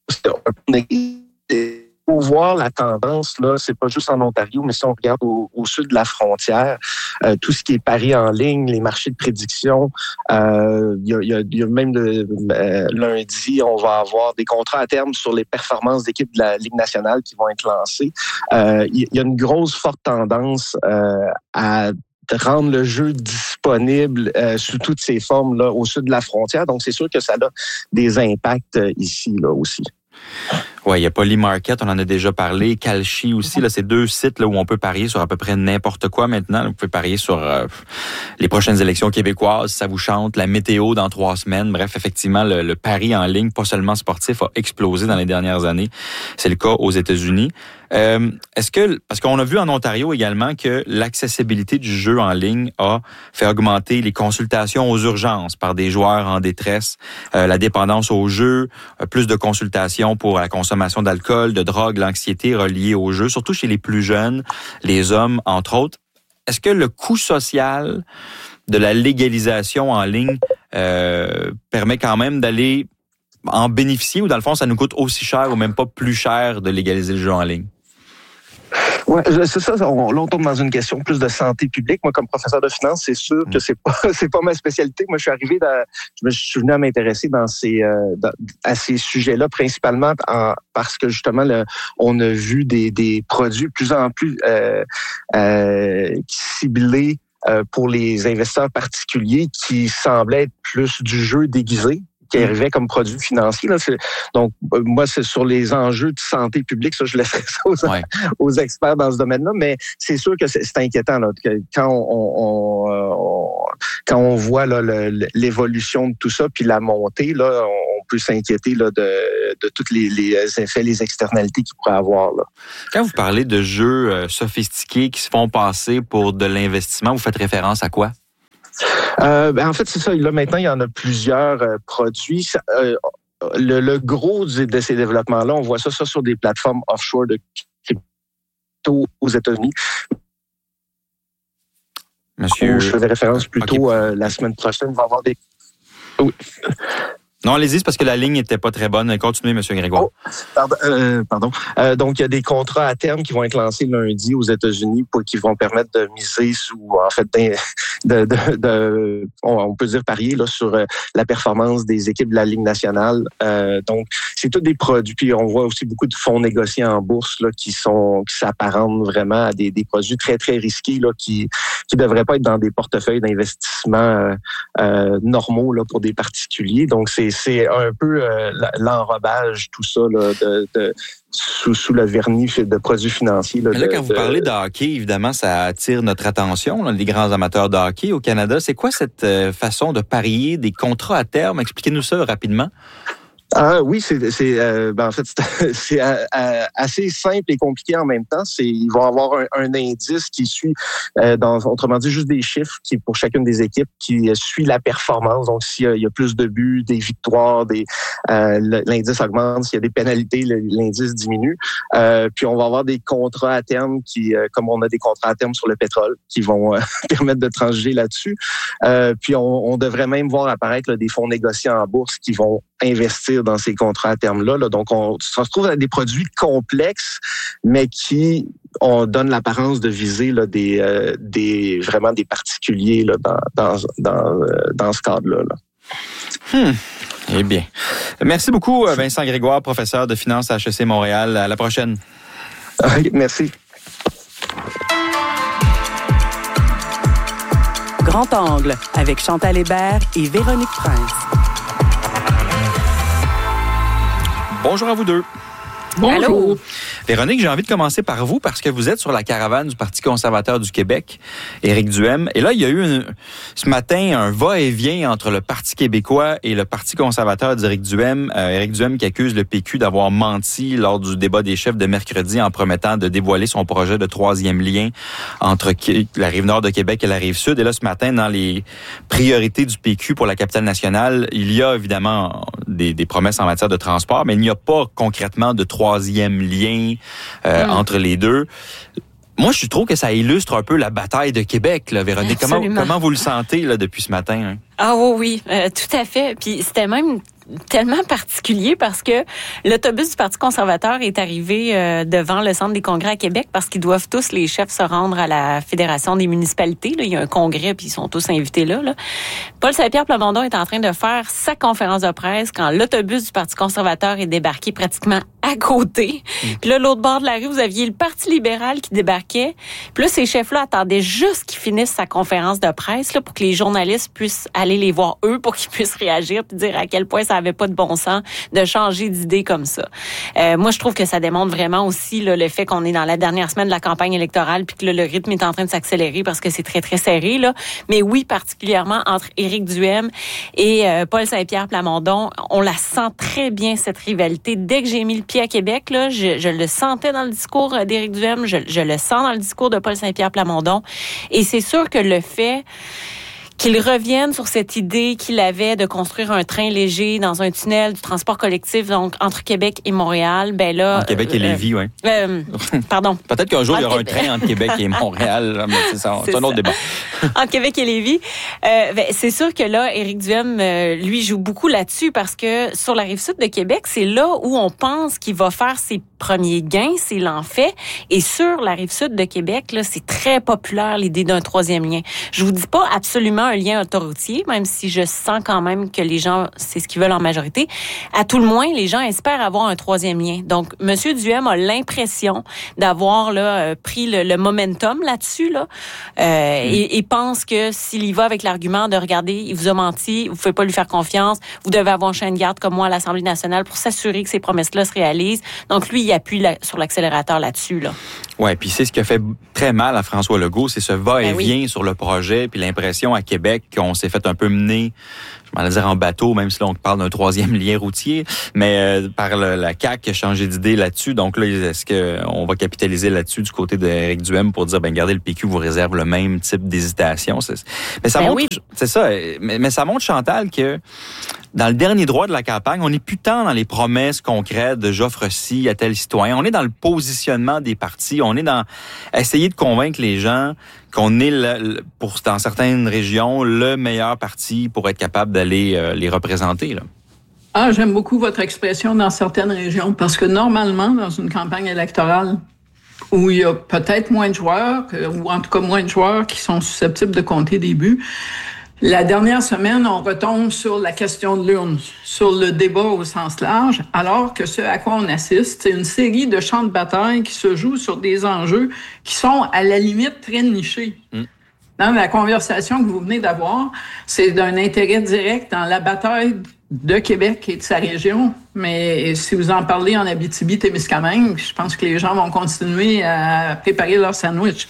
pour voir la tendance, là, c'est pas juste en Ontario, mais si on regarde au sud de la frontière, tout ce qui est paris en ligne, les marchés de prédiction, il y a même lundi, on va avoir des contrats à terme sur les performances d'équipes de la Ligue nationale qui vont être lancés. Il y a une grosse forte tendance à rendre le jeu disponible sous toutes ses formes là, au sud de la frontière. Donc, c'est sûr que ça a des impacts ici là aussi. Oui, il y a Polymarket, on en a déjà parlé. Kalshi aussi, là, c'est 2 sites là, où on peut parier sur à peu près n'importe quoi maintenant. Vous pouvez parier sur les prochaines élections québécoises, ça vous chante, la météo dans 3 semaines. Bref, effectivement, le pari en ligne, pas seulement sportif, a explosé dans les dernières années. C'est le cas aux États-Unis. Parce qu'on a vu en Ontario également que l'accessibilité du jeu en ligne a fait augmenter les consultations aux urgences par des joueurs en détresse, la dépendance au jeu, plus de consultations pour la consommation d'alcool, de drogue, l'anxiété reliée au jeu, surtout chez les plus jeunes, les hommes, entre autres. Est-ce que le coût social de la légalisation en ligne permet quand même d'aller en bénéficier ou dans le fond, ça nous coûte aussi cher ou même pas plus cher de légaliser le jeu en ligne? Ouais, c'est ça. On tombe dans une question plus de santé publique. Moi, comme professeur de finance, c'est sûr que c'est pas ma spécialité. Moi, je suis venu à m'intéresser à ces sujets-là, principalement parce que justement, on a vu des produits de plus en plus ciblés pour les investisseurs particuliers qui semblaient être plus du jeu déguisé, qui arrivait comme produit financier. Là. Donc, moi, c'est sur les enjeux de santé publique, ça, je laisserai ça aux experts dans ce domaine-là, mais c'est sûr que c'est inquiétant là, quand on voit là, l'évolution de tout ça, puis la montée, là, on peut s'inquiéter là, de tous les effets, les externalités qu'il pourrait avoir. Là. Quand vous parlez de jeux sophistiqués qui se font passer pour de l'investissement, vous faites référence à quoi? En fait, c'est ça. Là, maintenant, il y en a plusieurs produits. Le gros de ces développements-là, on voit ça sur des plateformes offshore de crypto aux États-Unis. Monsieur, je faisais référence plutôt la semaine prochaine. On va avoir des... Oui. Non, allez-y, c'est parce que la ligne n'était pas très bonne. Continuez, M. Grégoire. Pardon. Donc, il y a des contrats à terme qui vont être lancés lundi aux États-Unis qui vont permettre de miser on peut dire parier là, sur la performance des équipes de la Ligue nationale. Donc, c'est tous des produits. Puis, on voit aussi beaucoup de fonds négociés en bourse là, qui s'apparentent vraiment à des produits très, très risqués là, qui devraient pas être dans des portefeuilles d'investissement normaux là, pour des particuliers. Donc, c'est un peu l'enrobage, tout ça, là, sous le vernis de produits financiers. Là, quand vous parlez de hockey, évidemment, ça attire notre attention, là, les grands amateurs de hockey au Canada. C'est quoi cette façon de parier des contrats à terme? Expliquez-nous ça rapidement. Oui, en fait, c'est assez simple et compliqué en même temps. Ils vont avoir un indice qui suit, autrement dit, juste des chiffres qui pour chacune des équipes qui suit la performance. Donc, s'il y a plus de buts, des victoires, l'indice augmente. S'il y a des pénalités, l'indice diminue. Puis, on va avoir des contrats à terme comme on a des contrats à terme sur le pétrole, qui vont permettre de transiger là-dessus. Puis, on devrait même voir apparaître là, des fonds négociés en bourse qui vont investir dans ces contrats à terme-là. Là. Donc, on se retrouve avec des produits complexes, mais qui donnent l'apparence de viser là, vraiment des particuliers là, dans ce cadre-là. Là. Eh bien. Merci beaucoup, Vincent Grégoire, professeur de finance à HEC Montréal. À la prochaine. Merci. Grand Angle avec Chantal Hébert et Véronique Prince. Bonjour à vous deux. Bonjour. Véronique, j'ai envie de commencer par vous parce que vous êtes sur la caravane du Parti conservateur du Québec, Éric Duhem. Et là, il y a eu ce matin un va-et-vient entre le Parti québécois et le Parti conservateur d'Éric Duhem. Éric Duhem qui accuse le PQ d'avoir menti lors du débat des chefs de mercredi en promettant de dévoiler son projet de 3e lien entre la Rive-Nord de Québec et la Rive-Sud. Et là, ce matin, dans les priorités du PQ pour la capitale nationale, il y a évidemment des promesses en matière de transport, mais il n'y a pas concrètement de 3e lien entre les deux. Moi, je trouve que ça illustre un peu la bataille de Québec, là, Véronique. Comment vous le sentez là, depuis ce matin? Hein? Ah oui, tout à fait. Puis c'était même tellement particulier parce que l'autobus du Parti conservateur est arrivé devant le Centre des congrès à Québec parce qu'ils doivent tous, les chefs, se rendre à la Fédération des municipalités. Là, il y a un congrès, puis ils sont tous invités là. Paul Saint-Pierre Plamondon est en train de faire sa conférence de presse quand l'autobus du Parti conservateur est débarqué pratiquement à à côté. Puis là, l'autre bord de la rue, vous aviez le Parti libéral qui débarquait. Puis là, ces chefs-là attendaient juste qu'il finisse sa conférence de presse là, pour que les journalistes puissent aller les voir eux, pour qu'ils puissent réagir puis dire à quel point ça avait pas de bon sens de changer d'idée comme ça. Moi, je trouve que ça démontre vraiment aussi là, le fait qu'on est dans la dernière semaine de la campagne électorale puis que là, le rythme est en train de s'accélérer parce que c'est très, très serré. Là. Mais oui, particulièrement entre Éric Duhem et Paul Saint-Pierre Plamondon, on la sent très bien, cette rivalité. Dès que j'ai mis le pied à Québec, là, je le sentais dans le discours d'Éric Duhem, je le sens dans le discours de Paul Saint-Pierre Plamondon. Et c'est sûr que le fait qu'il revienne sur cette idée qu'il avait de construire un train léger dans un tunnel du transport collectif, donc entre Québec et Montréal, ben là... Entre Québec et Lévis, oui. Pardon. Peut-être qu'un jour, il y aura un train entre Québec et Montréal, là, mais c'est un autre débat. Entre Québec et Lévis. C'est sûr que là, Éric Duhem, lui, joue beaucoup là-dessus parce que sur la rive sud de Québec, c'est là où on pense qu'il va faire ses premiers gains, s'il en fait. Et sur la rive sud de Québec, là, c'est très populaire, l'idée d'un troisième lien. Je vous dis pas absolument un lien autoroutier, même si je sens quand même que les gens, c'est ce qu'ils veulent en majorité. À tout le moins, les gens espèrent avoir un troisième lien. Donc, M. Duhem a l'impression d'avoir là pris le momentum là-dessus, là, et pense que s'il y va avec l'argument de regarder, il vous a menti, vous ne pouvez pas lui faire confiance, vous devez avoir un chien de garde comme moi à l'Assemblée nationale pour s'assurer que ces promesses-là se réalisent. Donc, lui, il appuie sur l'accélérateur là-dessus, là. Ouais, puis c'est ce qui a fait très mal à François Legault, c'est ce va-et-vient sur le projet, puis l'impression à Québec qu'on s'est fait un peu mener, je m'en dire en bateau, même si là on parle d'un troisième lien routier, mais par la CAQ qui a changé d'idée là-dessus. Donc là, est-ce qu'on va capitaliser là-dessus du côté d'Éric Duhem pour dire, ben regardez, le PQ vous réserve le même type d'hésitation. Mais ça montre, c'est ça, mais ça montre, Chantal, que dans le dernier droit de la campagne, on n'est plus tant dans les promesses concrètes de j'offre ci à tel citoyen. On est dans le positionnement des partis. On est dans essayer de convaincre les gens qu'on est, dans certaines régions, le meilleur parti pour être capable d'aller les représenter, là. Ah, j'aime beaucoup votre expression dans certaines régions parce que normalement, dans une campagne électorale où il y a peut-être moins de joueurs, ou en tout cas moins de joueurs qui sont susceptibles de compter des buts, la dernière semaine, on retombe sur la question de l'urne, sur le débat au sens large, alors que ce à quoi on assiste, c'est une série de champs de bataille qui se jouent sur des enjeux qui sont à la limite très nichés. Dans la conversation que vous venez d'avoir, c'est d'un intérêt direct dans la bataille de Québec et de sa région, mais si vous en parlez en Abitibi-Témiscamingue, je pense que les gens vont continuer à préparer leur sandwich.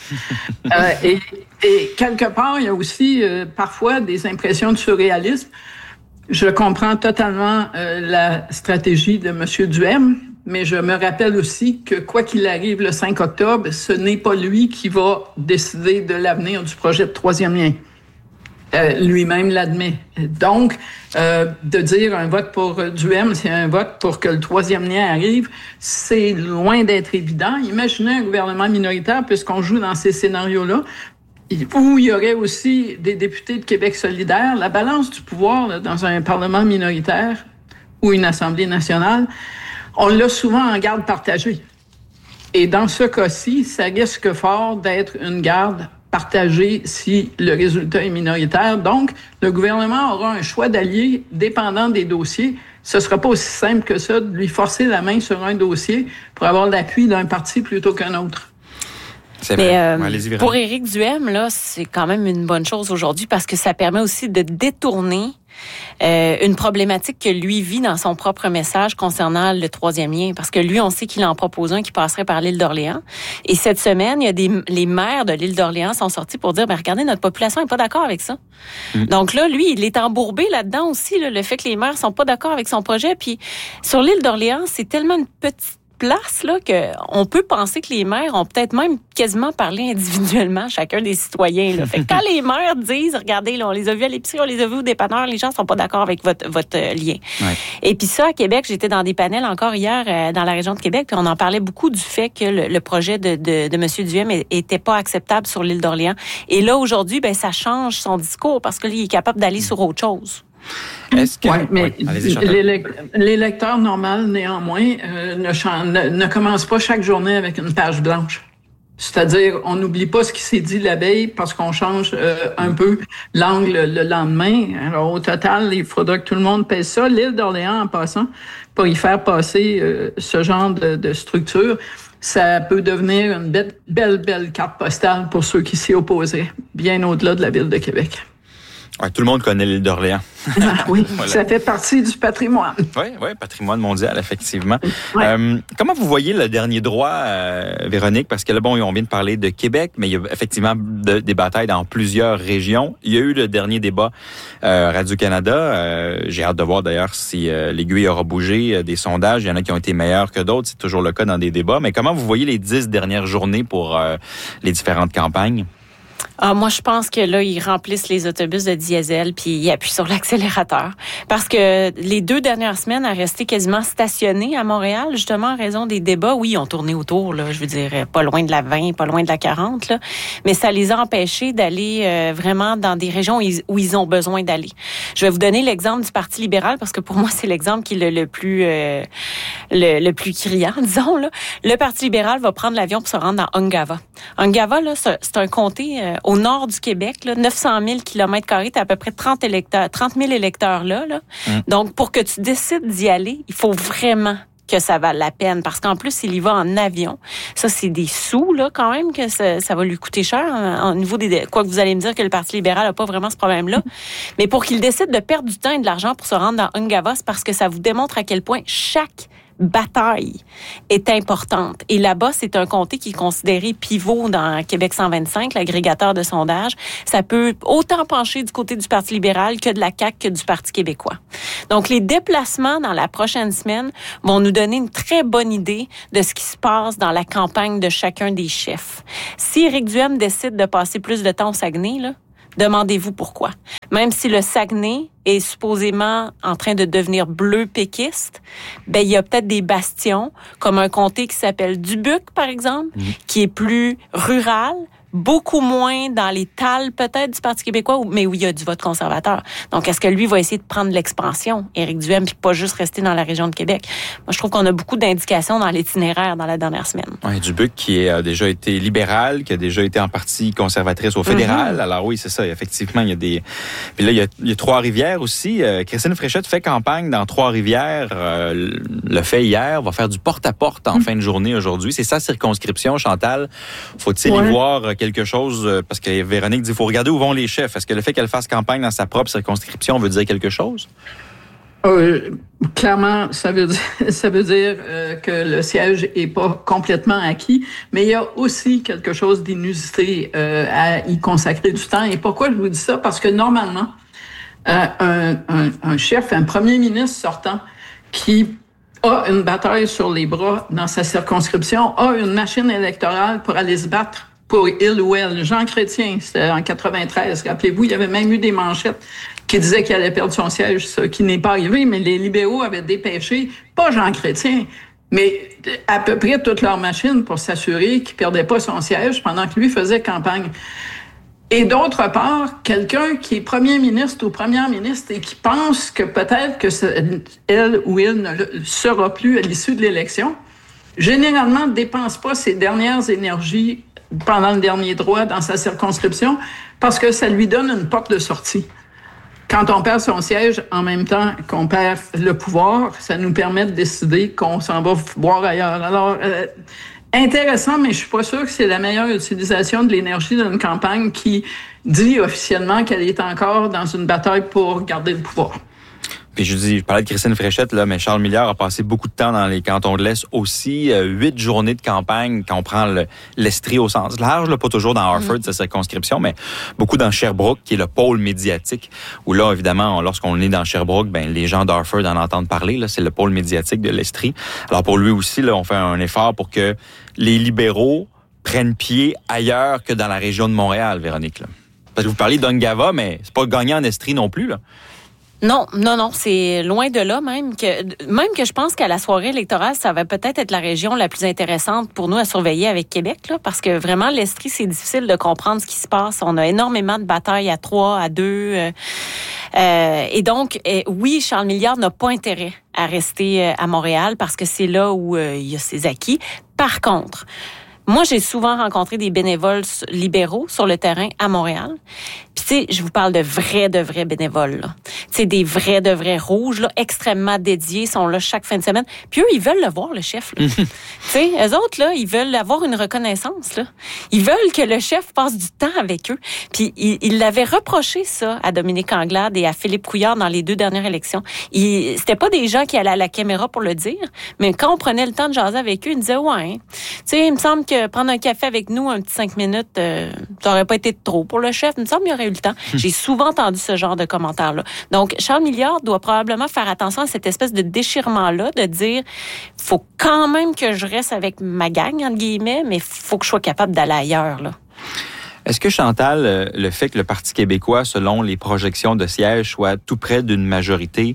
Et quelque part, il y a aussi parfois des impressions de surréalisme. Je comprends totalement la stratégie de M. Duhem, mais je me rappelle aussi que quoi qu'il arrive le 5 octobre, ce n'est pas lui qui va décider de l'avenir du projet de troisième lien. Lui-même l'admet. Donc, de dire un vote pour Duhem, c'est un vote pour que le troisième lien arrive, c'est loin d'être évident. Imaginez un gouvernement minoritaire, puisqu'on joue dans ces scénarios-là, où il y aurait aussi des députés de Québec solidaire. La balance du pouvoir là, dans un parlement minoritaire ou une Assemblée nationale, on l'a souvent en garde partagée. Et dans ce cas-ci, ça risque fort d'être une garde partagée si le résultat est minoritaire. Donc, le gouvernement aura un choix d'alliés dépendant des dossiers. Ce ne sera pas aussi simple que ça de lui forcer la main sur un dossier pour avoir l'appui d'un parti plutôt qu'un autre. Mais pour Éric Duhem, là, c'est quand même une bonne chose aujourd'hui parce que ça permet aussi de détourner une problématique que lui vit dans son propre message concernant le troisième lien. Parce que lui, on sait qu'il en propose un qui passerait par l'île d'Orléans. Et cette semaine, il y a les maires de l'île d'Orléans sont sortis pour dire, ben regardez, notre population n'est pas d'accord avec ça. Donc là, lui, il est embourbé là-dedans aussi, là, le fait que les maires sont pas d'accord avec son projet. Puis sur l'île d'Orléans, c'est tellement une petite place là que on peut penser que les maires ont peut-être même quasiment parlé individuellement chacun des citoyens là. Fait que quand les maires disent regardez là, on les a vus à l'épicerie, on les a vus au dépanneur, les gens sont pas d'accord avec votre lien. Ouais. Et puis ça à Québec, j'étais dans des panels encore hier dans la région de Québec, puis on en parlait beaucoup du fait que le projet de monsieur Duhem était pas acceptable sur l'île d'Orléans. Et là aujourd'hui, ben ça change son discours parce que lui il est capable d'aller sur autre chose. Est-ce que mais l'électeur normal, néanmoins, ne commence pas chaque journée avec une page blanche. C'est-à-dire, on n'oublie pas ce qui s'est dit la veille parce qu'on change un peu l'angle le lendemain. Alors, au total, il faudra que tout le monde pèse ça. L'île d'Orléans, en passant, pour y faire passer ce genre de structure, ça peut devenir une belle carte postale pour ceux qui s'y opposeraient, bien au-delà de la ville de Québec. Ouais, tout le monde connaît l'île d'Orléans. Oui, voilà. Ça fait partie du patrimoine. Oui, patrimoine mondial, effectivement. Ouais. Comment vous voyez le dernier droit, Véronique? Parce que là, bon, on vient de parler de Québec, mais il y a effectivement des batailles dans plusieurs régions. Il y a eu le dernier débat Radio-Canada. J'ai hâte de voir d'ailleurs si l'aiguille aura bougé des sondages. Il y en a qui ont été meilleurs que d'autres. C'est toujours le cas dans des débats. Mais comment vous voyez les 10 dernières journées pour les différentes campagnes? Moi, je pense que là, ils remplissent les autobus de diesel puis ils appuient sur l'accélérateur. Parce que les 2 dernières semaines, à rester quasiment stationnés à Montréal, justement, en raison des débats, oui, ils ont tourné autour, là, je veux dire, pas loin de la 20, pas loin de la 40, là, mais ça les a empêchés d'aller vraiment dans des régions où ils ont besoin d'aller. Je vais vous donner l'exemple du Parti libéral parce que pour moi, c'est l'exemple qui est le plus criant, disons, là. Le Parti libéral va prendre l'avion pour se rendre dans Ungava. Ungava, là, c'est un comté au nord du Québec, là, 900 000 km², t'as à peu près 30 000 électeurs là. Donc, pour que tu décides d'y aller, il faut vraiment que ça vale la peine, parce qu'en plus, il y va en avion. Ça, c'est des sous, là, quand même, que ça va lui coûter cher, au niveau des... Quoi que vous allez me dire que le Parti libéral n'a pas vraiment ce problème-là. Mais pour qu'il décide de perdre du temps et de l'argent pour se rendre dans Ungava, c'est parce que ça vous démontre à quel point chaque bataille est importante. Et là-bas, c'est un comté qui est considéré pivot dans Québec 125, l'agrégateur de sondage. Ça peut autant pencher du côté du Parti libéral que de la CAQ que du Parti québécois. Donc, les déplacements dans la prochaine semaine vont nous donner une très bonne idée de ce qui se passe dans la campagne de chacun des chefs. Si Éric Duhem décide de passer plus de temps au Saguenay, là, demandez-vous pourquoi. Même si le Saguenay est supposément en train de devenir bleu péquiste, ben il y a peut-être des bastions, comme un comté qui s'appelle Dubuque, par exemple, qui est plus rural, beaucoup moins dans les talles peut-être du Parti québécois, mais où il y a du vote conservateur. Donc, est-ce que lui va essayer de prendre l'expansion, Éric Duhem, puis pas juste rester dans la région de Québec? Moi, je trouve qu'on a beaucoup d'indications dans l'itinéraire dans la dernière semaine. Oui, Dubuque qui a déjà été libéral, qui a déjà été en partie conservatrice au fédéral. Alors oui, c'est ça, effectivement, il y a des... Puis là, il y a Trois-Rivières aussi. Christine Fréchette fait campagne dans Trois-Rivières, le fait hier, va faire du porte-à-porte en fin de journée aujourd'hui. C'est sa circonscription, Chantal. Faut-il y voir quelque chose, parce que Véronique dit, il faut regarder où vont les chefs. Est-ce que le fait qu'elle fasse campagne dans sa propre circonscription veut dire quelque chose? Clairement, ça veut dire que le siège est pas complètement acquis, mais il y a aussi quelque chose d'inusité à y consacrer du temps. Et pourquoi je vous dis ça? Parce que normalement, un chef, un premier ministre sortant qui a une bataille sur les bras dans sa circonscription, a une machine électorale pour aller se battre pour il ou elle. Jean Chrétien, c'était en 93. Rappelez-vous, il y avait même eu des manchettes qui disaient qu'il allait perdre son siège, ce qui n'est pas arrivé, mais les libéraux avaient dépêché, pas Jean Chrétien, mais à peu près toute leur machine pour s'assurer qu'il perdait pas son siège pendant que lui faisait campagne. Et d'autre part, quelqu'un qui est premier ministre ou première ministre et qui pense que peut-être que elle ou il ne le sera plus à l'issue de l'élection, généralement ne dépense pas ses dernières énergies pendant le dernier droit dans sa circonscription parce que ça lui donne une porte de sortie. Quand on perd son siège en même temps qu'on perd le pouvoir, ça nous permet de décider qu'on s'en va voir ailleurs. Alors, intéressant, mais je suis pas sûre que c'est la meilleure utilisation de l'énergie d'une campagne qui dit officiellement qu'elle est encore dans une bataille pour garder le pouvoir. Puis je parlais de Christine Fréchette, là, mais Charles Milliard a passé beaucoup de temps dans les cantons de l'Est aussi. 8 journées de campagne quand on prend l'Estrie au sens large, là, pas toujours dans Harford, sa circonscription, mais beaucoup dans Sherbrooke, qui est le pôle médiatique, où là, évidemment, lorsqu'on est dans Sherbrooke, ben les gens d'Harford en entendent parler. Là, c'est le pôle médiatique de l'Estrie. Alors pour lui aussi, là, on fait un effort pour que les libéraux prennent pied ailleurs que dans la région de Montréal, Véronique. Là. Parce que vous parlez d'Ungava, mais c'est pas gagné en Estrie non plus, là. Non, c'est loin de là même que je pense qu'à la soirée électorale, ça va peut-être être la région la plus intéressante pour nous à surveiller avec Québec, là, parce que vraiment, l'Estrie, c'est difficile de comprendre ce qui se passe. On a énormément de batailles à 3, à 2. Et donc, oui, Charles Milliard n'a pas intérêt à rester à Montréal parce que c'est là où il y a ses acquis. Par contre, Moi, j'ai souvent rencontré des bénévoles libéraux sur le terrain à Montréal. Puis, tu sais, je vous parle de vrais bénévoles, là. Tu sais, des de vrais rouges, là, extrêmement dédiés, sont là chaque fin de semaine. Puis eux, ils veulent le voir, le chef, là. Tu sais, eux autres, là, ils veulent avoir une reconnaissance, là. Ils veulent que le chef passe du temps avec eux. Puis, ils l'avaient reproché, ça, à Dominique Anglade et à Philippe Couillard dans les 2 dernières élections. C'était pas des gens qui allaient à la caméra pour le dire, mais quand on prenait le temps de jaser avec eux, ils disaient, ouais, tu sais, il me semble que prendre un café avec nous, un petit 5 minutes, ça aurait pas été trop pour le chef. Il me semble qu'il y aurait eu le temps. J'ai souvent entendu ce genre de commentaires-là. Donc, Charles Milliard doit probablement faire attention à cette espèce de déchirement-là, de dire, faut quand même que je reste avec ma gang, entre guillemets, mais faut que je sois capable d'aller ailleurs, là. Est-ce que, Chantal, le fait que le Parti québécois, selon les projections de sièges, soit tout près d'une majorité,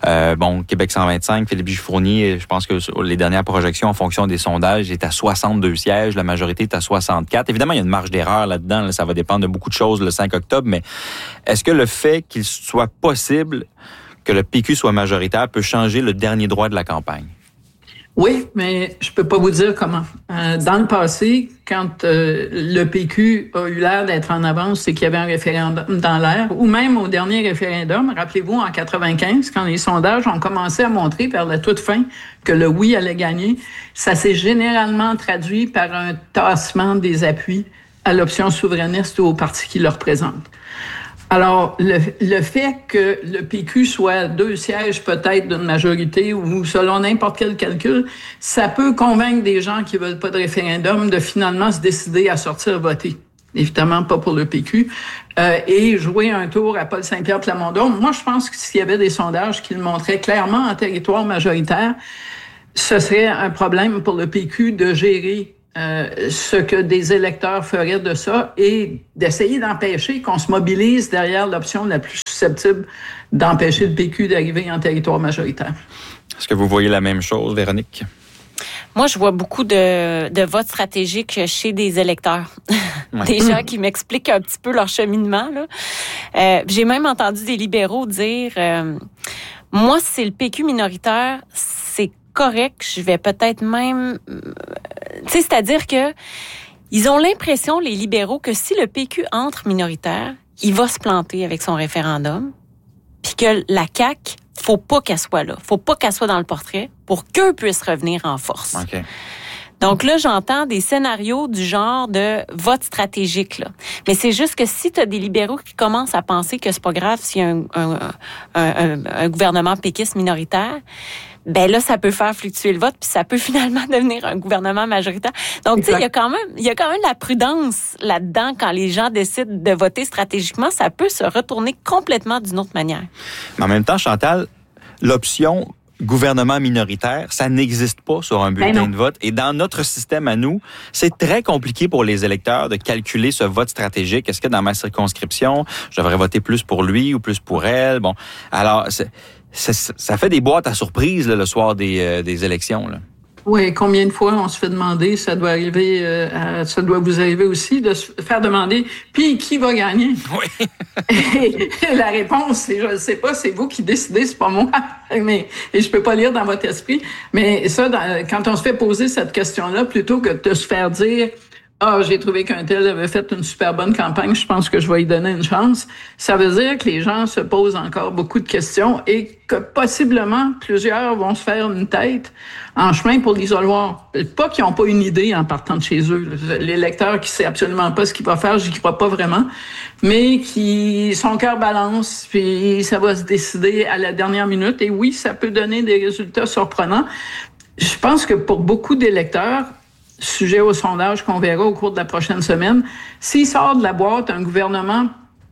Québec 125, Philippe Gifournier, je pense que les dernières projections en fonction des sondages est à 62 sièges, la majorité est à 64. Évidemment, il y a une marge d'erreur là-dedans, là, ça va dépendre de beaucoup de choses le 5 octobre, mais est-ce que le fait qu'il soit possible que le PQ soit majoritaire peut changer le dernier droit de la campagne? Oui, mais je peux pas vous dire comment. Dans le passé, quand le PQ a eu l'air d'être en avance, c'est qu'il y avait un référendum dans l'air, ou même au dernier référendum, rappelez-vous, en 95, quand les sondages ont commencé à montrer vers la toute fin que le oui allait gagner, ça s'est généralement traduit par un tassement des appuis à l'option souverainiste ou au parti qui le représente. Alors, le fait que le PQ soit 2 sièges peut-être d'une majorité ou selon n'importe quel calcul, ça peut convaincre des gens qui veulent pas de référendum de finalement se décider à sortir voter. Évidemment, pas pour le PQ. Et jouer un tour à Paul Saint-Pierre Plamondon. Moi, je pense que s'il y avait des sondages qui le montraient clairement en territoire majoritaire, ce serait un problème pour le PQ de gérer ce que des électeurs feraient de ça et d'essayer d'empêcher qu'on se mobilise derrière l'option la plus susceptible d'empêcher le PQ d'arriver en territoire majoritaire. Est-ce que vous voyez la même chose, Véronique? Moi, je vois beaucoup de votes stratégiques chez des électeurs. Ouais. Des gens qui m'expliquent un petit peu leur cheminement, là. J'ai même entendu des libéraux dire moi, si c'est le PQ minoritaire, c'est correct, je vais peut-être même... Tu sais, c'est-à-dire que ils ont l'impression, les libéraux, que si le PQ entre minoritaire, il va se planter avec son référendum, puis que la CAQ, faut pas qu'elle soit là. Faut pas qu'elle soit dans le portrait pour qu'eux puissent revenir en force. Okay. Donc là, j'entends des scénarios du genre de vote stratégique, là. Mais c'est juste que si tu as des libéraux qui commencent à penser que c'est pas grave s'il y a un gouvernement péquiste minoritaire, ben là, ça peut faire fluctuer le vote, puis ça peut finalement devenir un gouvernement majoritaire. Donc, tu sais, il y a quand même la prudence là-dedans quand les gens décident de voter stratégiquement. Ça peut se retourner complètement d'une autre manière. Mais en même temps, Chantal, l'option gouvernement minoritaire, ça n'existe pas sur un bulletin de vote. Et dans notre système à nous, c'est très compliqué pour les électeurs de calculer ce vote stratégique. Est-ce que dans ma circonscription, je devrais voter plus pour lui ou plus pour elle? Bon, alors, ça fait des boîtes à surprise là, le soir des élections, là. Oui, combien de fois on se fait demander, ça doit vous arriver aussi, de se faire demander, puis qui va gagner? Oui. Et la réponse, c'est, je ne sais pas, c'est vous qui décidez, c'est pas moi. Et je peux pas lire dans votre esprit. Mais ça, quand on se fait poser cette question-là, plutôt que de se faire dire, j'ai trouvé qu'un tel avait fait une super bonne campagne, je pense que je vais lui donner une chance. Ça veut dire que les gens se posent encore beaucoup de questions et que possiblement plusieurs vont se faire une tête en chemin pour l'isoloir. Pas qu'ils n'ont pas une idée en partant de chez eux. L'électeur qui sait absolument pas ce qu'il va faire, j'y crois pas vraiment, mais qui son cœur balance, puis ça va se décider à la dernière minute. Et oui, ça peut donner des résultats surprenants. Je pense que pour beaucoup d'électeurs, sujet au sondage qu'on verra au cours de la prochaine semaine, s'il sort de la boîte un gouvernement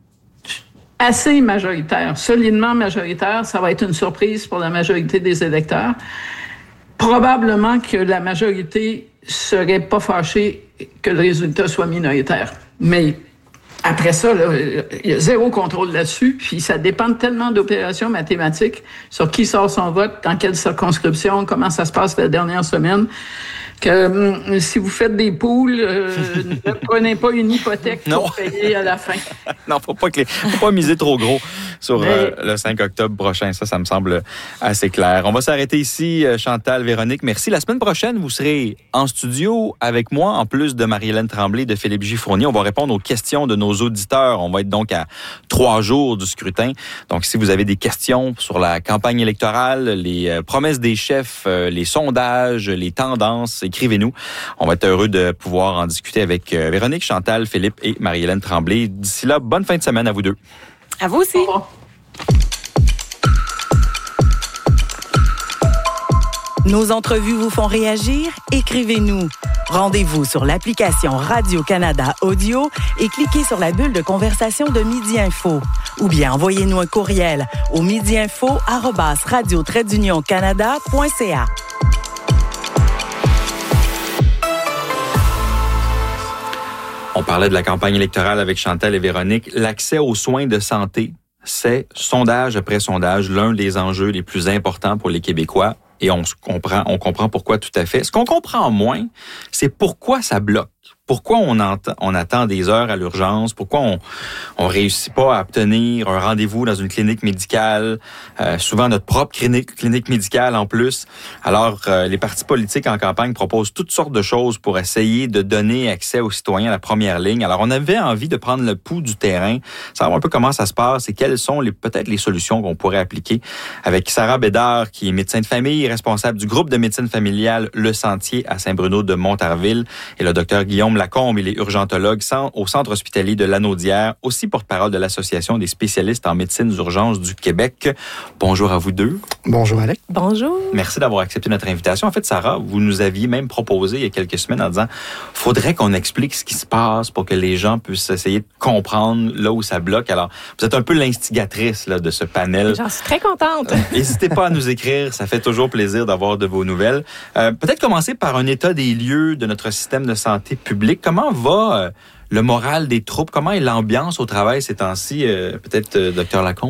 assez majoritaire, solidement majoritaire, ça va être une surprise pour la majorité des électeurs. Probablement que la majorité serait pas fâchée que le résultat soit minoritaire. Mais après ça, là, il y a zéro contrôle là-dessus, puis ça dépend tellement d'opérations mathématiques sur qui sort son vote, dans quelle circonscription, comment ça se passe la dernière semaine, que si vous faites des poules, ne prenez pas une hypothèque pour payer à la fin. Non, faut pas miser trop gros. sur le 5 octobre prochain. Ça me semble assez clair. On va s'arrêter ici, Chantal, Véronique. Merci. La semaine prochaine, vous serez en studio avec moi, en plus de Marie-Hélène Tremblay, de Philippe J. Fournier. On va répondre aux questions de nos auditeurs. On va être donc à 3 jours du scrutin. Donc, si vous avez des questions sur la campagne électorale, les promesses des chefs, les sondages, les tendances, écrivez-nous. On va être heureux de pouvoir en discuter avec Véronique, Chantal, Philippe et Marie-Hélène Tremblay. D'ici là, bonne fin de semaine à vous deux. À vous aussi. Nos entrevues vous font réagir? Écrivez-nous. Rendez-vous sur l'application Radio-Canada Audio et cliquez sur la bulle de conversation de Midi Info. Ou bien envoyez-nous un courriel au midiinfo@radio-canada.ca. On parlait de la campagne électorale avec Chantal et Véronique. L'accès aux soins de santé, c'est, sondage après sondage, l'un des enjeux les plus importants pour les Québécois. Et on comprend pourquoi tout à fait. Ce qu'on comprend moins, c'est pourquoi ça bloque. Pourquoi on attend des heures à l'urgence? Pourquoi on réussit pas à obtenir un rendez-vous dans une clinique médicale? Souvent notre propre clinique médicale en plus. Alors, les partis politiques en campagne proposent toutes sortes de choses pour essayer de donner accès aux citoyens à la première ligne. Alors, on avait envie de prendre le pouls du terrain, savoir un peu comment ça se passe et quelles sont peut-être les solutions qu'on pourrait appliquer. Avec Sarah Bédard, qui est médecin de famille, responsable du groupe de médecine familiale Le Sentier à Saint-Bruno de Montarville, et le docteur Guillaume Lacombe, il est urgentologue au centre hospitalier de Lanaudière, aussi porte-parole de l'Association des spécialistes en médecine d'urgence du Québec. Bonjour à vous deux. Bonjour Alec. Bonjour. Merci d'avoir accepté notre invitation. En fait, Sarah, vous nous aviez même proposé il y a quelques semaines en disant faudrait qu'on explique ce qui se passe pour que les gens puissent essayer de comprendre là où ça bloque. Alors, vous êtes un peu l'instigatrice là, de ce panel. J'en suis très contente. N'hésitez pas à nous écrire, ça fait toujours plaisir d'avoir de vos nouvelles. Peut-être commencer par un état des lieux de notre système de santé publique. Comment va le moral des troupes? Comment est l'ambiance au travail ces temps-ci? Peut-être, Dr. Lacombe?